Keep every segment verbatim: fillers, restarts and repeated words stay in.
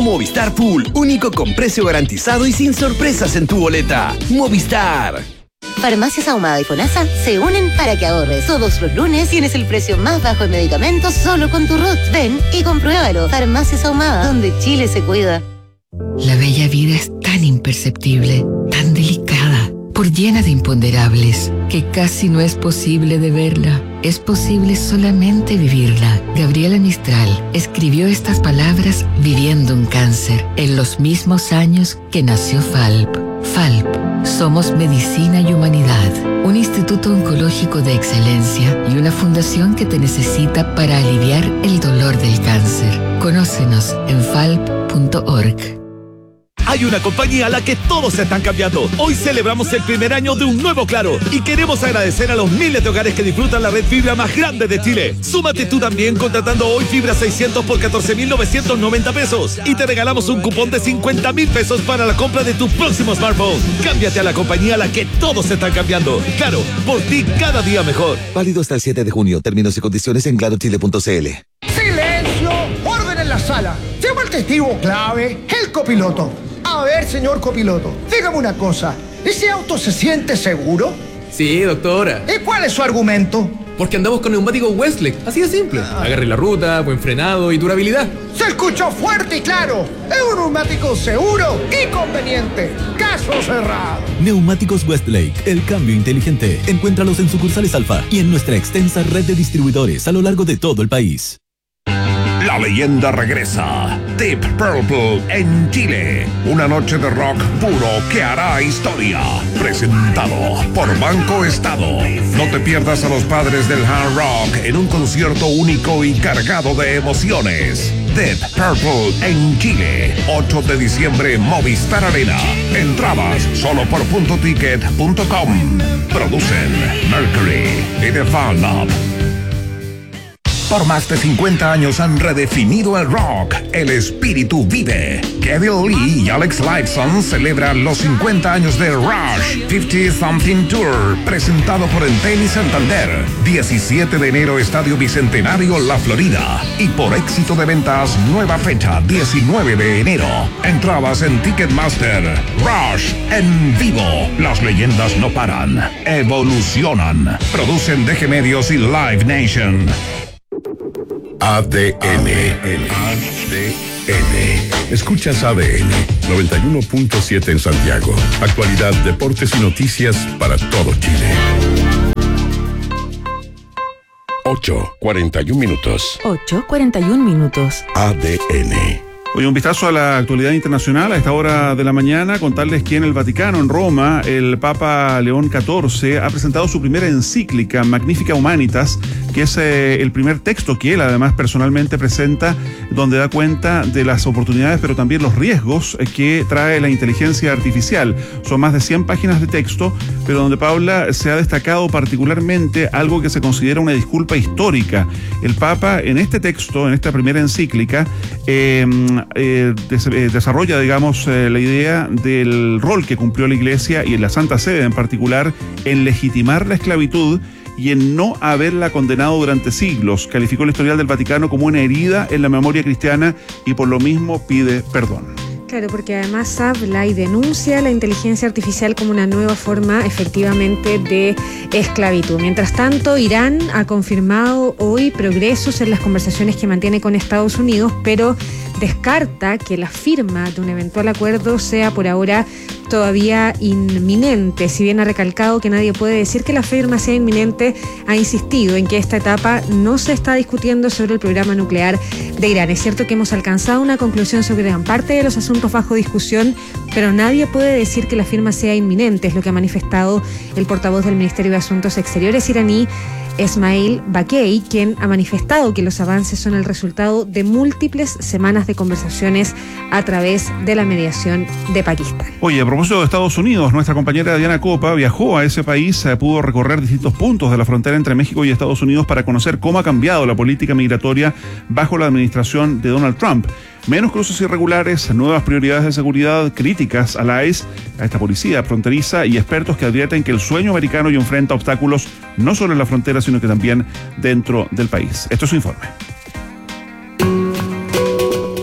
Movistar Full, único con precio garantizado y sin sorpresas en tu boleta. Movistar. Farmacias Ahumada y FONASA se unen para que ahorres. Todos los lunes tienes el precio más bajo en medicamentos solo con tu R U T. Ven y compruébalo. Farmacias Ahumada, donde Chile se cuida. La bella vida es tan imperceptible, tan delicada, por llena de imponderables, que casi no es posible de verla. Es posible solamente vivirla. Gabriela Mistral escribió estas palabras viviendo un cáncer, en los mismos años que nació F A L P. F A L P. Somos Medicina y Humanidad, un instituto oncológico de excelencia y una fundación que te necesita para aliviar el dolor del cáncer. Conócenos en falp punto org. Hay una compañía a la que todos se están cambiando. Hoy celebramos el primer año de un nuevo Claro y queremos agradecer a los miles de hogares que disfrutan la red fibra más grande de Chile. Súmate tú también contratando hoy fibra seiscientos por catorce mil novecientos noventa pesos y te regalamos un cupón de cincuenta mil pesos para la compra de tu próximo smartphone. Cámbiate a la compañía a la que todos se están cambiando. Claro, por ti cada día mejor. Válido hasta el siete de junio. Términos y condiciones en claro chile punto c l. ¡Silencio! ¡Orden en la sala! Llegó el testigo clave, el copiloto. A ver, señor copiloto, dígame una cosa. ¿Ese auto se siente seguro? Sí, doctora. ¿Y cuál es su argumento? Porque andamos con neumáticos Westlake, así de simple. Agarre la ruta, buen frenado y durabilidad. ¡Se escuchó fuerte y claro! ¡Es un neumático seguro y conveniente! ¡Caso cerrado! Neumáticos Westlake, el cambio inteligente. Encuéntralos en sucursales Alfa y en nuestra extensa red de distribuidores a lo largo de todo el país. La leyenda regresa. Deep Purple en Chile. Una noche de rock puro que hará historia. Presentado por Banco Estado. No te pierdas a los padres del hard rock en un concierto único y cargado de emociones. Deep Purple en Chile. ocho de diciembre, Movistar Arena. Entradas solo por punto ticket punto com. Producen Mercury y The Fan Lab. Por más de cincuenta años han redefinido el rock. El espíritu vive. Kevin Lee y Alex Lifeson celebran los cincuenta años de Rush cincuenta Something Tour, presentado por Entel y Santander. diecisiete de enero, Estadio Bicentenario, La Florida. Y por éxito de ventas, nueva fecha, diecinueve de enero. Entradas en Ticketmaster. Rush en vivo. Las leyendas no paran, evolucionan. Producen D G Medios y Live Nation. A D N. A D N. Escuchas A D N noventa y uno punto siete en Santiago. Actualidad, deportes y noticias para todo Chile. ocho cuarenta y un minutos. ocho cuarenta y un minutos. A D N. Hoy un vistazo a la actualidad internacional a esta hora de la mañana, contarles que en el Vaticano, en Roma, el Papa León catorce ha presentado su primera encíclica, Magnificat Humanitas, que es eh, el primer texto que él además personalmente presenta, donde da cuenta de las oportunidades pero también los riesgos que trae la inteligencia artificial. Son más de cien páginas de texto, pero donde Paula se ha destacado particularmente algo que se considera una disculpa histórica. El Papa en este texto, en esta primera encíclica, eh, Eh, des, eh, desarrolla, digamos, eh, la idea del rol que cumplió la Iglesia y en la Santa Sede en particular en legitimar la esclavitud y en no haberla condenado durante siglos. Calificó el historial del Vaticano como una herida en la memoria cristiana y por lo mismo pide perdón. Claro, porque además habla y denuncia la inteligencia artificial como una nueva forma efectivamente de esclavitud. Mientras tanto, Irán ha confirmado hoy progresos en las conversaciones que mantiene con Estados Unidos, pero descarta que la firma de un eventual acuerdo sea por ahora todavía inminente. Si bien ha recalcado que nadie puede decir que la firma sea inminente, ha insistido en que esta etapa no se está discutiendo sobre el programa nuclear de Irán. Es cierto que hemos alcanzado una conclusión sobre gran parte de los asuntos bajo discusión, pero nadie puede decir que la firma sea inminente, es lo que ha manifestado el portavoz del Ministerio de Asuntos Exteriores iraní, Esmail Bakei, quien ha manifestado que los avances son el resultado de múltiples semanas de conversaciones a través de la mediación de Pakistán. Oye, a propósito de Estados Unidos, nuestra compañera Diana Copa viajó a ese país, eh, pudo recorrer distintos puntos de la frontera entre México y Estados Unidos para conocer cómo ha cambiado la política migratoria bajo la administración de Donald Trump. Menos cruces irregulares, nuevas prioridades de seguridad, críticas a la I C E, a esta policía fronteriza y expertos que advierten que el sueño americano y enfrenta obstáculos no solo en la frontera, sino que también dentro del país. Esto es su informe.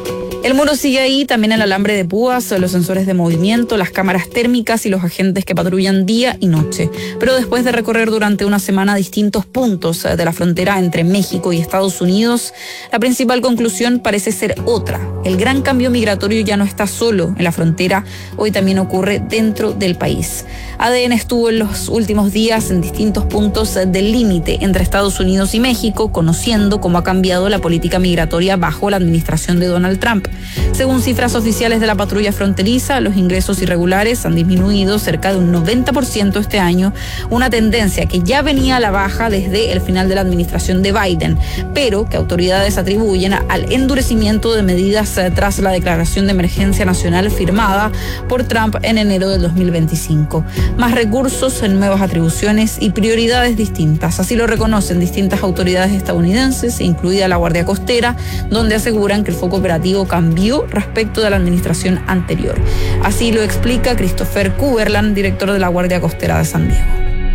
El muro sigue ahí, también el alambre de púas, los sensores de movimiento, las cámaras térmicas y los agentes que patrullan día y noche. Pero después de recorrer durante una semana distintos puntos de la frontera entre México y Estados Unidos, la principal conclusión parece ser otra. El gran cambio migratorio ya no está solo en la frontera, hoy también ocurre dentro del país. A D N estuvo en los últimos días en distintos puntos del límite entre Estados Unidos y México, conociendo cómo ha cambiado la política migratoria bajo la administración de Donald Trump. Según cifras oficiales de la patrulla fronteriza, los ingresos irregulares han disminuido cerca de un noventa por ciento este año, una tendencia que ya venía a la baja desde el final de la administración de Biden, pero que autoridades atribuyen al endurecimiento de medidas tras la declaración de emergencia nacional firmada por Trump en enero del dos mil veinticinco. Más recursos, nuevas atribuciones y prioridades distintas. Así lo reconocen distintas autoridades estadounidenses, incluida la Guardia Costera, donde aseguran que el foco operativo cambió respecto de la administración anterior. Así lo explica Christopher Kuberland, director de la Guardia Costera de San Diego.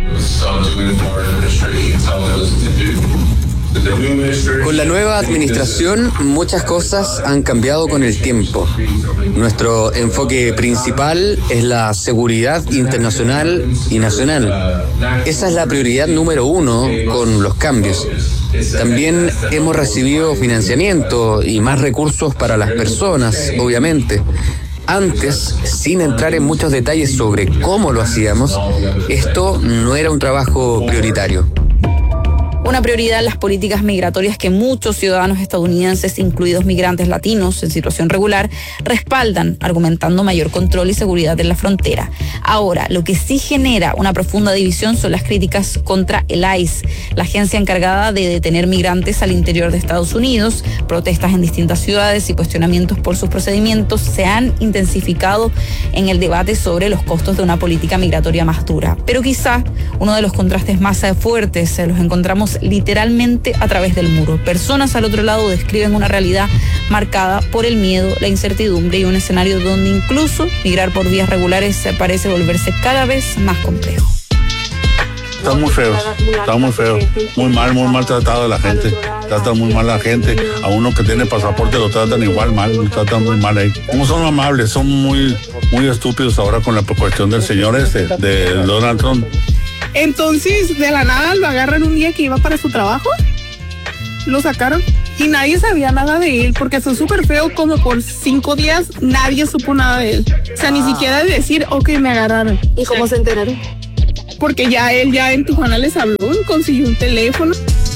Con la nueva administración, muchas cosas han cambiado con el tiempo. Nuestro enfoque principal es la seguridad internacional y nacional. Esa es la prioridad número uno con los cambios. También hemos recibido financiamiento y más recursos para las personas, obviamente. Antes, sin entrar en muchos detalles sobre cómo lo hacíamos, esto no era un trabajo prioritario. Una prioridad en las políticas migratorias que muchos ciudadanos estadounidenses, incluidos migrantes latinos en situación regular, respaldan, argumentando mayor control y seguridad en la frontera. Ahora, lo que sí genera una profunda división son las críticas contra el I C E, la agencia encargada de detener migrantes al interior de Estados Unidos. Protestas en distintas ciudades y cuestionamientos por sus procedimientos se han intensificado en el debate sobre los costos de una política migratoria más dura. Pero quizá uno de los contrastes más fuertes los encontramos literalmente a través del muro. Personas al otro lado describen una realidad marcada por el miedo, la incertidumbre y un escenario donde incluso migrar por vías regulares parece volverse cada vez más complejo. Está muy feo, está muy feo, muy mal, muy maltratado la gente, trata muy mal a la gente, a uno que tiene pasaporte lo tratan igual mal, lo tratan muy mal ahí. Como son amables, son muy, muy estúpidos ahora con la cuestión del señor este, de Donald Trump. Entonces, de la nada lo agarran un día que iba para su trabajo, lo sacaron y nadie sabía nada de él, porque fue súper feo, como por cinco días nadie supo nada de él. O sea, ah. ni siquiera decir, ok, me agarraron. ¿Y cómo se enteraron? Porque ya él ya en Tijuana les habló, consiguió un teléfono.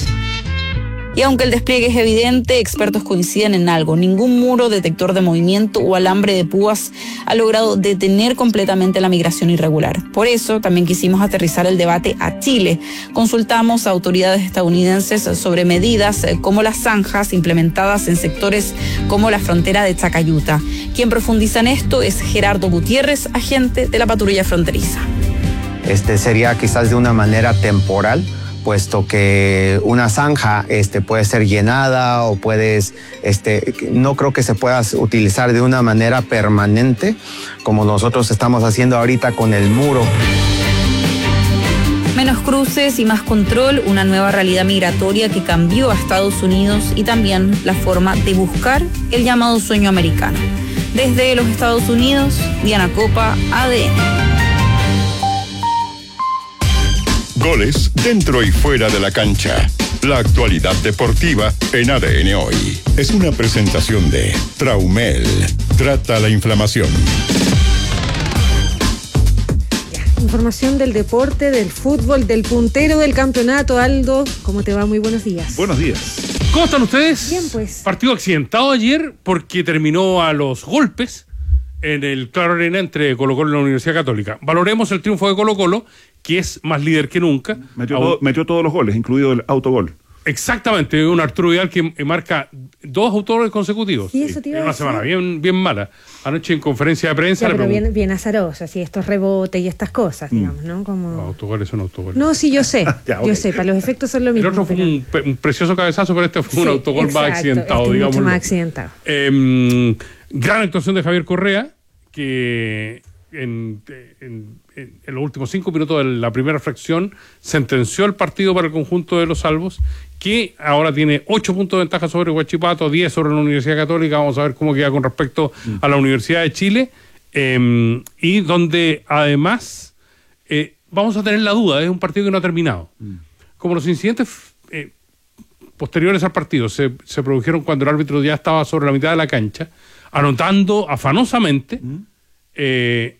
Y aunque el despliegue es evidente, expertos coinciden en algo. Ningún muro, detector de movimiento o alambre de púas ha logrado detener completamente la migración irregular. Por eso también quisimos aterrizar el debate a Chile. Consultamos a autoridades estadounidenses sobre medidas como las zanjas implementadas en sectores como la frontera de Chacayuta. Quien profundiza en esto es Gerardo Gutiérrez, agente de la patrulla fronteriza. Este sería quizás de una manera temporal, puesto que una zanja este, puede ser llenada o puedes, este, no creo que se pueda utilizar de una manera permanente, como nosotros estamos haciendo ahorita con el muro. Menos cruces y más control, una nueva realidad migratoria que cambió a Estados Unidos y también la forma de buscar el llamado sueño americano. Desde los Estados Unidos, Diana Copa, A D N. Goles dentro y fuera de la cancha. La actualidad deportiva en A D N Hoy. Es una presentación de Traumel. Trata la inflamación. Información del deporte, del fútbol, del puntero del campeonato. Aldo, ¿cómo te va? Muy buenos días. Buenos días. ¿Cómo están ustedes? Bien, pues. Partido accidentado ayer porque terminó a los golpes en el Claro Arena entre Colo-Colo y la Universidad Católica. Valoremos el triunfo de Colo-Colo, que es más líder que nunca. Metió, todo, metió todos los goles, incluido el autogol. Exactamente, un Arturo Vidal que marca dos autogoles consecutivos. Sí, eso te iba a en una decir. semana bien, bien mala. Anoche en conferencia de prensa... Ya, pero le bien, bien azaroso, así estos rebotes y estas cosas, mm. digamos, ¿no? Como... No, autogoles son autogoles. No, sí, yo sé, ya, yo okay. sé, para los efectos son lo mismo. El otro fue pero... un, un precioso cabezazo, pero este fue sí, un autogol exacto, más accidentado, este digamos. Mucho más accidentado. Eh, gran actuación de Javier Correa, que en, en, en, en los últimos cinco minutos de la primera fracción sentenció el partido para el conjunto de los salvos que ahora tiene ocho puntos de ventaja sobre Huachipato, diez sobre la Universidad Católica. Vamos a ver cómo queda con respecto mm. a la Universidad de Chile. Eh, y donde además eh, vamos a tener la duda, es un partido que no ha terminado. Mm. Como los incidentes eh, posteriores al partido se, se produjeron cuando el árbitro ya estaba sobre la mitad de la cancha, anotando afanosamente, mm. eh,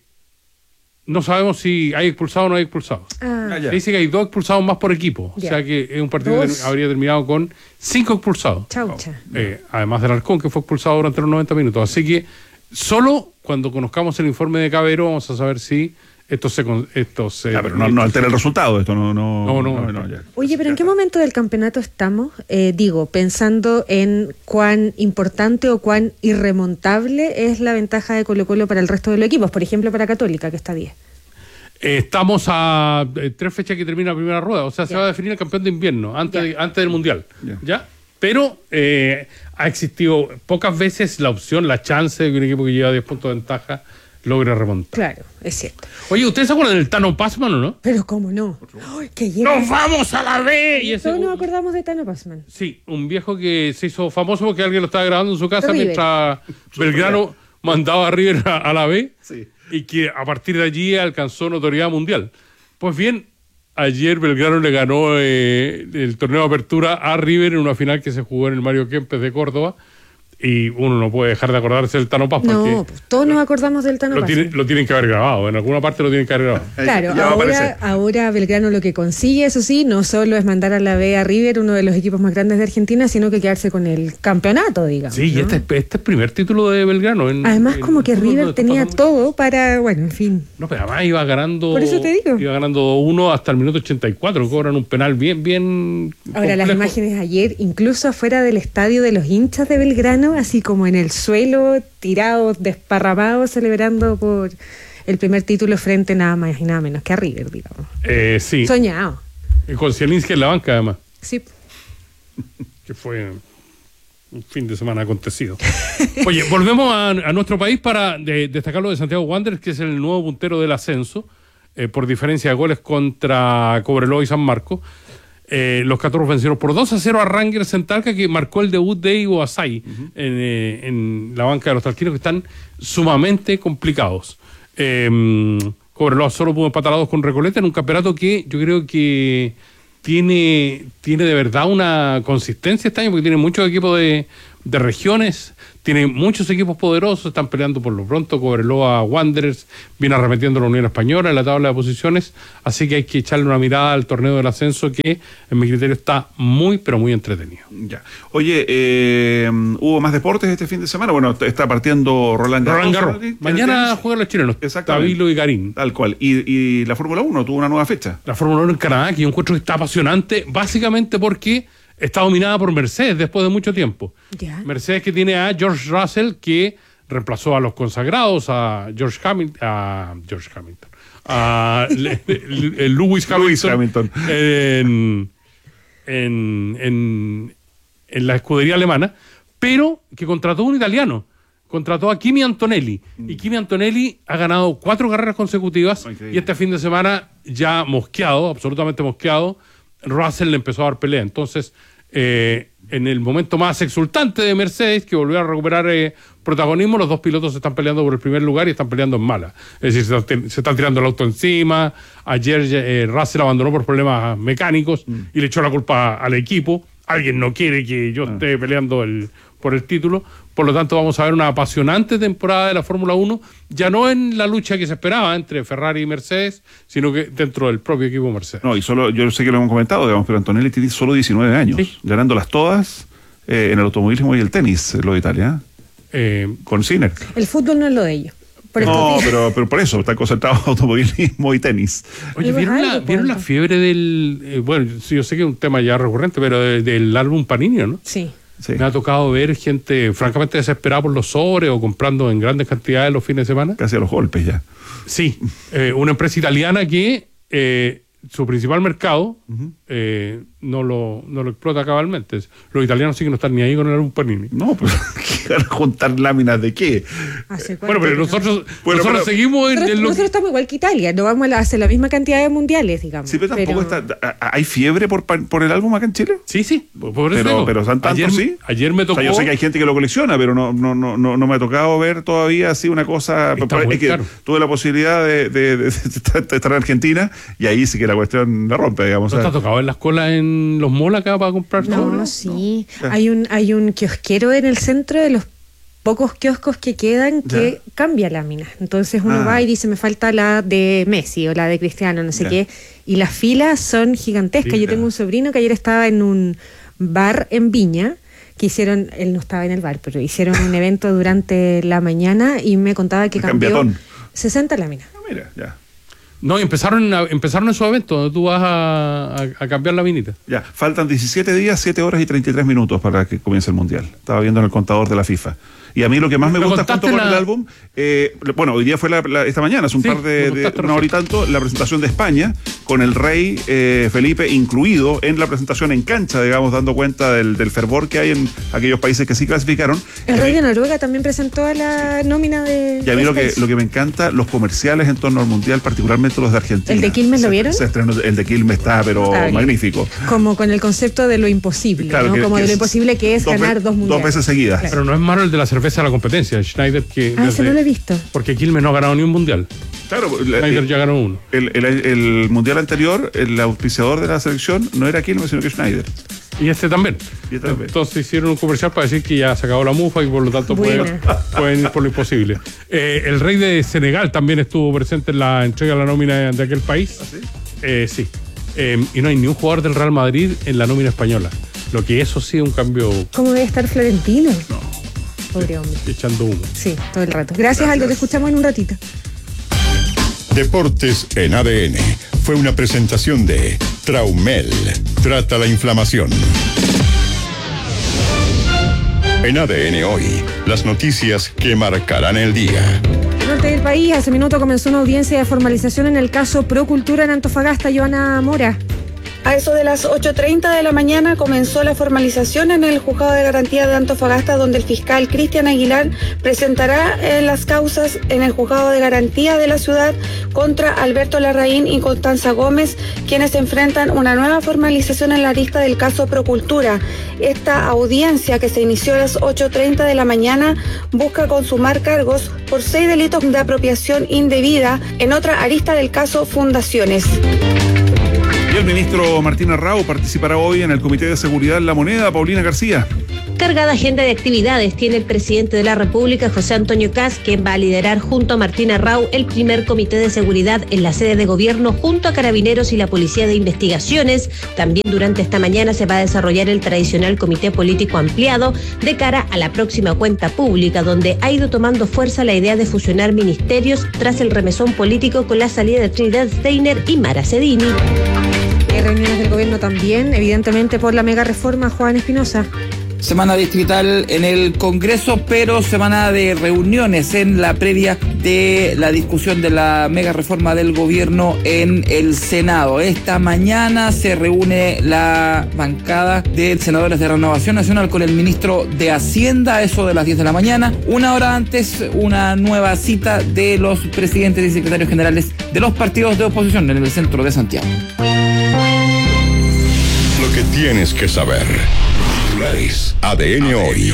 no sabemos si hay expulsado o no hay expulsado. Ah. Dice que hay dos expulsados más por equipo, ya. O sea que es un partido Dos. que habría terminado con cinco expulsados. Chaucha. Eh, además del Halcón, que fue expulsado durante los noventa minutos. Así que solo cuando conozcamos el informe de Cabero vamos a saber si esto se... Esto se ya, pero no, no altera el resultado esto, no... No, no, no, no, no ya. Oye, pero ¿en qué momento del campeonato estamos? Eh, digo, pensando en cuán importante o cuán irremontable es la ventaja de Colo-Colo para el resto de los equipos, por ejemplo para Católica, que está diez. Eh, estamos a eh, tres fechas que termina la primera rueda, o sea, ya. se va a definir el campeón de invierno, antes, de, antes del Mundial, ¿ya? ¿Ya? Pero eh, ha existido pocas veces la opción, la chance de que un equipo que lleva diez puntos de ventaja logre remontar. Claro, es cierto. Oye, ¿ustedes se acuerdan del Tano Passman o no? Pero cómo no. ¡Ay, qué lleva! ¡Nos vamos a la B! Y ese, todos nos acordamos de Tano Passman. Sí, un viejo que se hizo famoso porque alguien lo estaba grabando en su casa River. Mientras Belgrano mandaba a River a, a la B. Sí. Y que a partir de allí alcanzó notoriedad mundial. Pues bien, ayer Belgrano le ganó eh, el torneo de apertura a River en una final que se jugó en el Mario Kempes de Córdoba. Y uno no puede dejar de acordarse del Tano Paz. No, pues todos nos acordamos del Tano Paz. Lo, tiene, lo tienen que haber grabado, en alguna parte lo tienen que haber grabado. Claro, ahora, ahora Belgrano lo que consigue, eso sí, no solo es mandar a la B a River, uno de los equipos más grandes de Argentina, sino que quedarse con el campeonato, digamos. Sí, ¿no? y este, este es el primer título de Belgrano. En, además, en, como que en, River tenía todo para, bueno, en fin. No, pero además iba ganando. Por eso te digo. Iba ganando uno hasta el minuto ochenta y cuatro, cobran un penal bien, bien. Ahora, complejo. Las imágenes ayer, incluso afuera del estadio de los hinchas de Belgrano, así como en el suelo, tirados, desparramados, celebrando por el primer título frente nada más y nada menos que a River, digamos. Eh, sí. Soñado. Y con Zielinski en la banca, además. Sí. Que fue un fin de semana acontecido. Oye, volvemos a, a nuestro país para de, destacar lo de Santiago Wanderers, que es el nuevo puntero del ascenso, eh, por diferencia de goles contra Cobreloa y San Marcos. Eh, los catorros vencieron por dos a cero a Rangers en Talca, que marcó el debut de Ivo Asai uh-huh. en, eh, en la banca de los talquinos, que están sumamente complicados. Eh, Cobreloa solo pudo empatar a dos con Recoleta en un campeonato que yo creo que tiene, tiene de verdad una consistencia este año, porque tiene muchos equipos de, de regiones, tiene muchos equipos poderosos, están peleando por lo pronto. Cobreloa Wanderers viene arremetiendo la Unión Española en la tabla de posiciones, así que hay que echarle una mirada al torneo del ascenso, que en mi criterio está muy, pero muy entretenido. Ya. Oye, eh, ¿hubo más deportes este fin de semana? Bueno, está partiendo Roland Garros. Roland Garros. Mañana juegan los chilenos, Tabilo y Garín. Tal cual. Y, y la Fórmula uno tuvo una nueva fecha. La Fórmula uno en Canadá, que yo encuentro que está apasionante, básicamente porque está dominada por Mercedes después de mucho tiempo. ¿Ya? Mercedes, que tiene a George Russell, que reemplazó a los consagrados, a George Hamilton, a George Hamilton, a le, le, Lewis Hamilton, Hamilton. En, en, en, en la escudería alemana, pero que contrató un italiano. Contrató a Kimi Antonelli. Mm. Y Kimi Antonelli ha ganado cuatro carreras consecutivas. Okay. Y este fin de semana, ya mosqueado, absolutamente mosqueado, Russell le empezó a dar pelea. Entonces, eh, en el momento más exultante de Mercedes, que volvió a recuperar eh, protagonismo, los dos pilotos se están peleando por el primer lugar y están peleando en mala. Es decir, se, están, se están tirando el auto encima. Ayer eh, Russell abandonó por problemas mecánicos mm. y le echó la culpa al equipo. Alguien no quiere que yo esté ah. peleando el, por el título. Por lo tanto, vamos a ver una apasionante temporada de la Fórmula uno, ya no en la lucha que se esperaba entre Ferrari y Mercedes, sino que dentro del propio equipo Mercedes. No, y solo, yo sé que lo hemos comentado, digamos, pero Antonelli tiene solo diecinueve años, ¿sí? Ganándolas todas eh, en el automovilismo y el tenis, lo de Italia, eh, con Sinner. El fútbol no es lo de ellos. Por no, pero, pero por eso, está concentrado automovilismo y tenis. Oye, ¿vieron la, ¿vieron la fiebre del... Eh, bueno, yo sé que es un tema ya recurrente, pero de, del álbum Panini, ¿no? Sí. Sí. Me ha tocado ver gente francamente desesperada por los sobres o comprando en grandes cantidades los fines de semana. Casi a los golpes ya. Sí, eh, una empresa italiana que eh, su principal mercado uh-huh. eh, no lo, no lo explota cabalmente. Los italianos sí que no están ni ahí con el álbum Panini. No, pues ¿qué van a juntar láminas de qué? Bueno, pero nosotros, bueno, nosotros pero, seguimos en, nosotros, en lo nosotros estamos igual que Italia, no vamos a hacer la misma cantidad de mundiales, digamos. Sí, pero tampoco pero... está. ¿Hay fiebre por, por el álbum acá en Chile? Sí, sí. Por eso pero, digo. pero ¿san tanto ayer, sí? Ayer me tocó. O sea, yo sé que hay gente que lo colecciona, pero no, no, no, no, no me ha tocado ver todavía así una cosa. Está muy es que caro. Tuve la posibilidad de, de, de, de estar en Argentina y ahí sí que la cuestión la rompe, digamos. ¿No te ha tocado en las colas en los malls acá para comprar No, todo? no, sí. Hay un, hay un kiosquero en el centro de los pocos kioscos que quedan que ya. cambia láminas. Entonces uno ah. va y dice, me falta la de Messi o la de Cristiano, no sé ya. qué. Y las filas son gigantescas. Sí, Yo tengo un sobrino que ayer estaba en un bar en Viña, que hicieron, él no estaba en el bar, pero hicieron un evento durante la mañana y me contaba que cambió cambiatón. sesenta láminas. Ah, mira, ya. No, empezaron, a, empezaron en su evento, donde tú vas a, a, a cambiar la vinita. Ya, faltan diecisiete días, siete horas y treinta y tres minutos para que comience el Mundial. Estaba viendo en el contador de la FIFA. Y a mí lo que más me gusta junto con la... el álbum, eh, bueno, hoy día fue la, la, esta mañana, hace un sí, par de, de una hora y tanto, la presentación de España, con el rey eh, Felipe incluido en la presentación en cancha, digamos, dando cuenta del, del fervor que hay en aquellos países que sí clasificaron. El rey de Noruega también presentó a la nómina de... Y a mí lo que, lo que me encanta, los comerciales en torno al Mundial, particularmente los de Argentina. ¿El de Quilmes lo vieron? Se, se estrenó, el de Quilmes está, pero está magnífico. Como con el concepto de lo imposible, claro, ¿no? Que, Como que de lo imposible que es dos ganar dos mundiales. Dos veces seguidas. Claro. Pero no es malo el de la cerveza de la competencia. Schneider que... Ah, ese no lo he visto. Porque Quilmes no ha ganado ni un mundial. Claro, Schneider el, ya ganó uno. El, el, el mundial anterior, el auspiciador de la selección no era Quilmes, sino que Schneider. Y este también. Y este también. Entonces hicieron un comercial para decir que ya se acabó la mufa y por lo tanto pueden, pueden ir por lo imposible. Eh, el rey de Senegal también estuvo presente en la entrega de la nómina de aquel país. ¿Ah, sí? Eh, sí. Eh, y no hay ni un jugador del Real Madrid en la nómina española. Lo que eso sí es un cambio. ¿Cómo debe estar Florentino? No. Pobre hombre. Echando humo. Sí, todo el rato. Gracias, Gracias. Aldo. Te escuchamos en un ratito. Deportes en A D N fue una presentación de Traumel. Trata la inflamación. En A D N hoy, las noticias que marcarán el día. Norte del país, hace minuto comenzó una audiencia de formalización en el caso Procultura en Antofagasta. Joana Mora. A eso de las ocho treinta de la mañana comenzó la formalización en el Juzgado de Garantía de Antofagasta, donde el fiscal Cristian Aguilar presentará eh, las causas en el Juzgado de Garantía de la ciudad contra Alberto Larraín y Constanza Gómez, quienes enfrentan una nueva formalización en la lista del caso Procultura. Esta audiencia, que se inició a las ocho treinta de la mañana, busca consumar cargos por seis delitos de apropiación indebida en otra arista del caso Fundaciones. Y el ministro Martín Arrau participará hoy en el Comité de Seguridad en La Moneda. Paulina García. Cargada agenda de actividades tiene el presidente de la República, José Antonio Kast, quien va a liderar junto a Martín Arrau el primer comité de seguridad en la sede de gobierno junto a Carabineros y la Policía de Investigaciones. También durante esta mañana se va a desarrollar el tradicional comité político ampliado de cara a la próxima cuenta pública, donde ha ido tomando fuerza la idea de fusionar ministerios tras el remesón político con la salida de Trinidad Steiner y Mara Cedini. Hay reuniones del gobierno también, evidentemente por la mega reforma. Juan Espinosa. Semana distrital en el Congreso, pero semana de reuniones en la previa de la discusión de la mega reforma del gobierno en el Senado. Esta mañana se reúne la bancada de senadores de Renovación Nacional con el ministro de Hacienda, a eso de las diez de la mañana. Una hora antes, una nueva cita de los presidentes y secretarios generales de los partidos de oposición en el centro de Santiago. Lo que tienes que saber. A D N hoy.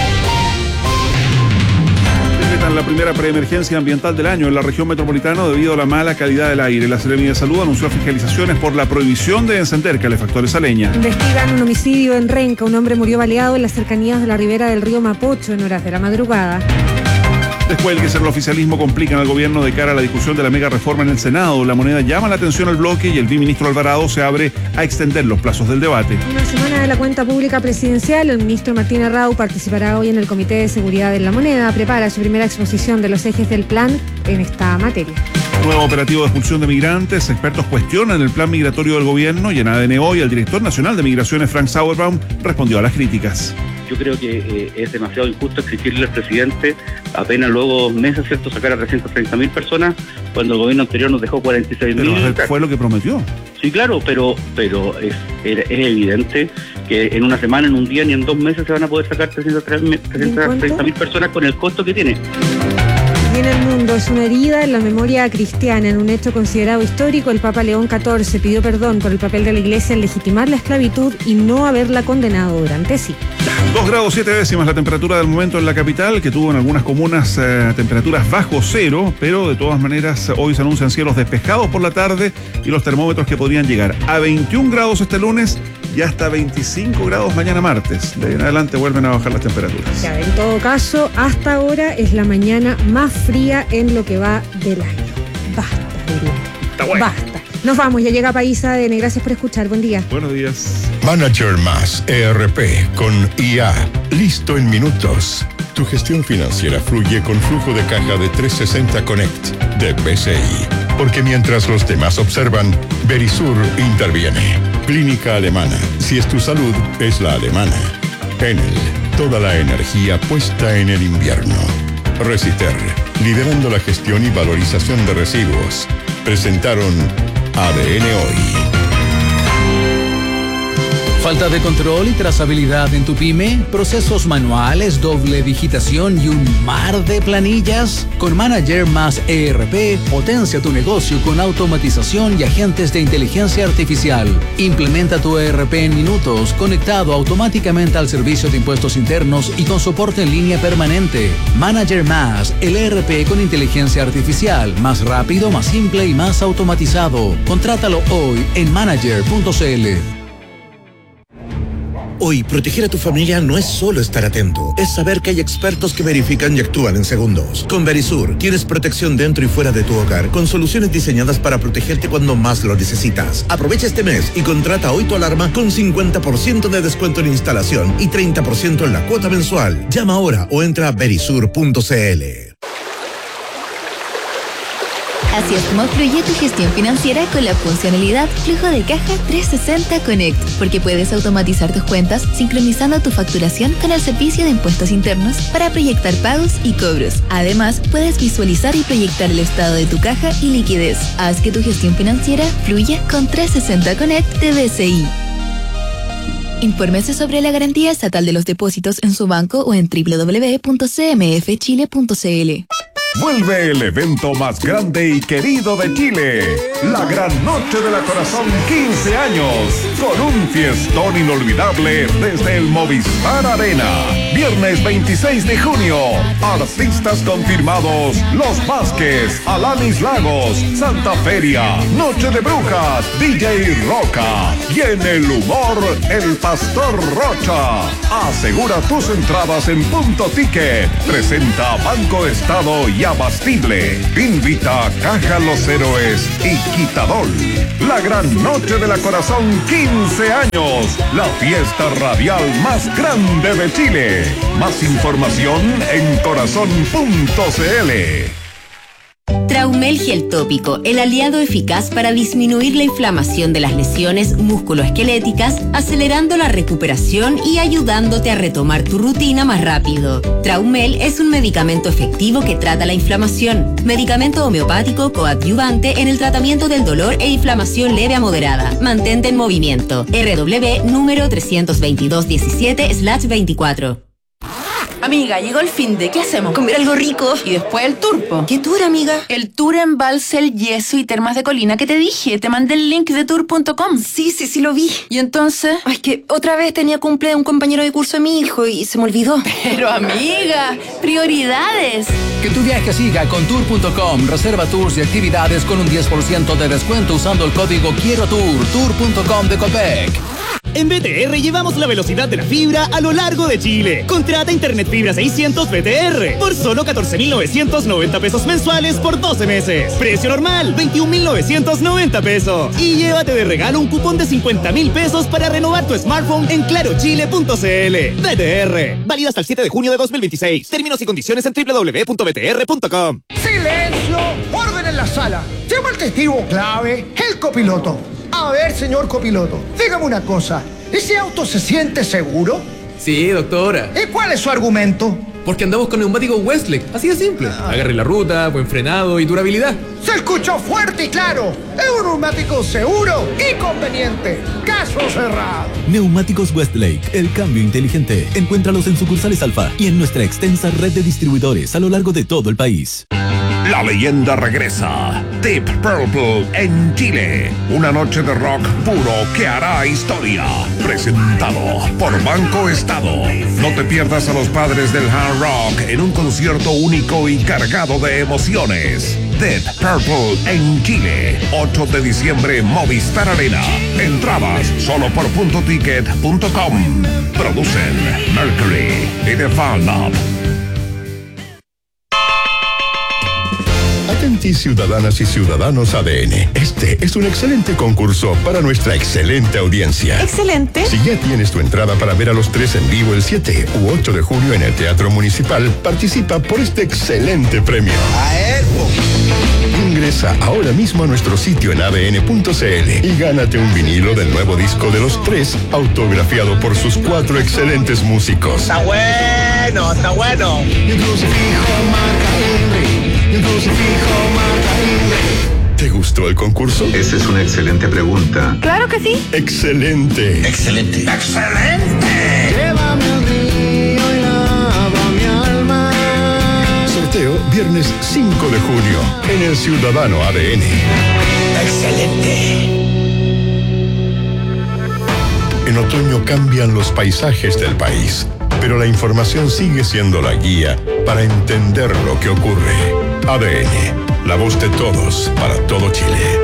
Decretan la primera preemergencia ambiental del año en la región metropolitana debido a la mala calidad del aire. La Seremía de Salud anunció fiscalizaciones por la prohibición de encender calefactores a leña. Investigan un homicidio en Renca. Un hombre murió baleado en las cercanías de la ribera del río Mapocho en horas de la madrugada. Después que el oficialismo complican al gobierno de cara a la discusión de la mega reforma en el Senado, La Moneda llama la atención al bloque y el viceministro Alvarado se abre a extender los plazos del debate. Una semana de la cuenta pública presidencial. El ministro Martín Arrau participará hoy en el Comité de Seguridad en La Moneda. Prepara su primera exposición de los ejes del plan en esta materia. Nuevo operativo de expulsión de migrantes. Expertos cuestionan el plan migratorio del gobierno y en A D N hoy el director nacional de Migraciones, Frank Sauerbaum, respondió a las críticas. yo creo que eh, es demasiado injusto exigirle al presidente apenas luego dos meses, ¿cierto?, sacar a trescientas treinta mil personas cuando el gobierno anterior nos dejó cuarenta y seis mil. Pero fue lo que prometió. Sí, claro, pero pero es, es evidente que en una semana, en un día, ni en dos meses se van a poder sacar trescientas treinta mil personas con el costo que tiene. Y en el mundo es una herida en la memoria cristiana. En un hecho considerado histórico, el Papa León catorce pidió perdón por el papel de la Iglesia en legitimar la esclavitud y no haberla condenado durante sí. Dos grados siete décimas la temperatura del momento en la capital, que tuvo en algunas comunas eh, temperaturas bajo cero, pero de todas maneras hoy se anuncian cielos despejados por la tarde y los termómetros que podrían llegar a veintiún grados este lunes y hasta veinticinco grados mañana martes. De ahí en adelante vuelven a bajar las temperaturas. Ya, en todo caso, hasta ahora es la mañana más fría en lo que va del año. Basta, diría. Está bueno. Basta. Nos vamos, ya llega País A D N. Gracias por escuchar. Buen día. Buenos días. Manager Más E R P con I A. Listo en minutos. Tu gestión financiera fluye con flujo de caja de trescientos sesenta Connect de B C I. Porque mientras los demás observan, Verisur interviene. Clínica Alemana. Si es tu salud, es la alemana. Enel. Toda la energía puesta en el invierno. Reciter. Liderando la gestión y valorización de residuos. Presentaron A D N Hoy. Falta de control y trazabilidad en tu pyme, procesos manuales, doble digitación y un mar de planillas. Con Manager Más E R P, potencia tu negocio con automatización y agentes de inteligencia artificial. Implementa tu E R P en minutos, conectado automáticamente al servicio de impuestos internos y con soporte en línea permanente. Manager Más, el E R P con inteligencia artificial, más rápido, más simple y más automatizado. Contrátalo hoy en manager punto c l. Hoy, proteger a tu familia no es solo estar atento, es saber que hay expertos que verifican y actúan en segundos. Con Verisur, tienes protección dentro y fuera de tu hogar, con soluciones diseñadas para protegerte cuando más lo necesitas. Aprovecha este mes y contrata hoy tu alarma con cincuenta por ciento de descuento en instalación y treinta por ciento en la cuota mensual. Llama ahora o entra a verisur punto c l. Así es como fluye tu gestión financiera con la funcionalidad Flujo de Caja trescientos sesenta Connect, porque puedes automatizar tus cuentas sincronizando tu facturación con el servicio de impuestos internos para proyectar pagos y cobros. Además, puedes visualizar y proyectar el estado de tu caja y liquidez. Haz que tu gestión financiera fluya con trescientos sesenta Connect de B C I. Infórmese sobre la garantía estatal de los depósitos en su banco o en doble u doble u doble u punto c m f chile punto c l. Vuelve el evento más grande y querido de Chile, la Gran Noche de la Corazón quince años, con un fiestón inolvidable desde el Movistar Arena. Viernes veintiséis de junio, artistas confirmados: Los Vázquez, Alanis Lagos, Santa Feria, Noche de Brujas, D J Roca y en el humor, el Pastor Rocha. Asegura tus entradas en Punto Ticket. Presenta Banco Estado y Abastible. Invita a Caja Los Héroes y Quitadol. La Gran Noche de la Corazón quince años. La fiesta radial más grande de Chile. Más información en corazón punto c l. Traumel Gel Tópico, el aliado eficaz para disminuir la inflamación de las lesiones musculoesqueléticas, acelerando la recuperación y ayudándote a retomar tu rutina más rápido. Traumel es un medicamento efectivo que trata la inflamación. Medicamento homeopático coadyuvante en el tratamiento del dolor e inflamación leve a moderada. Mantente en movimiento. R W número trescientos veintidós diecisiete slash veinticuatro. Amiga, llegó el fin de, ¿qué hacemos? Comer algo rico y después el tour, po. ¿Qué tour, amiga? El tour en Balsel, Yeso y Termas de Colina que te dije. Te mandé el link de tour punto com. Sí, sí, sí lo vi. ¿Y entonces? Ay, que otra vez tenía cumple de un compañero de curso de mi hijo y se me olvidó. Pero amiga, prioridades. Que tu viaje siga con tour punto com. Reserva tours y actividades con un diez por ciento de descuento usando el código Quiero Tour. tour punto com de Copec. En B T R llevamos la velocidad de la fibra a lo largo de Chile. Contrata Internet Fibra seiscientos B T R por solo catorce mil novecientos noventa pesos mensuales por doce meses. Precio normal, veintiún mil novecientos noventa pesos. Y llévate de regalo un cupón de cincuenta mil pesos para renovar tu smartphone en claro chile punto c l. B T R. Válido hasta el siete de junio de dos mil veintiséis. Términos y condiciones en doble u doble u doble u punto b t r punto com. ¡Silencio! ¡Orden en la sala! Llama al testigo clave, el copiloto. A ver, señor copiloto, dígame una cosa. ¿Ese auto se siente seguro? Sí, doctora. ¿Y cuál es su argumento? Porque andamos con neumáticos Westlake, así de simple. Agarre la ruta, buen frenado y durabilidad. Se escuchó fuerte y claro. Es un neumático seguro y conveniente. Caso cerrado. Neumáticos Westlake, el cambio inteligente. Encuéntralos en sucursales Alfa y en nuestra extensa red de distribuidores a lo largo de todo el país. La leyenda regresa. Deep Purple en Chile. Una noche de rock puro que hará historia. Presentado por Banco Estado. No te pierdas a los padres del hard rock en un concierto único y cargado de emociones. Deep Purple en Chile. ocho de diciembre, Movistar Arena. Entradas solo por punto ticket punto com. Producen Mercury y The Fan Up. Atenti, ciudadanas y ciudadanos A D N. Este es un excelente concurso para nuestra excelente audiencia. Excelente. Si ya tienes tu entrada para ver a los tres en vivo el siete u ocho de junio en el Teatro Municipal, participa por este excelente premio. Ingresa ahora mismo a nuestro sitio en a d n punto c l y gánate un vinilo del nuevo disco de los tres, autografiado por sus cuatro excelentes músicos. Está bueno, está bueno. ¿Te gustó el concurso? Esa es una excelente pregunta. Claro que sí. Excelente. Excelente. Excelente. Llévame al río y lava mi alma. Sorteo viernes cinco de junio en el Ciudadano A D N. Excelente. En otoño cambian los paisajes del país, pero la información sigue siendo la guía para entender lo que ocurre. A D N, la voz de todos para todo Chile.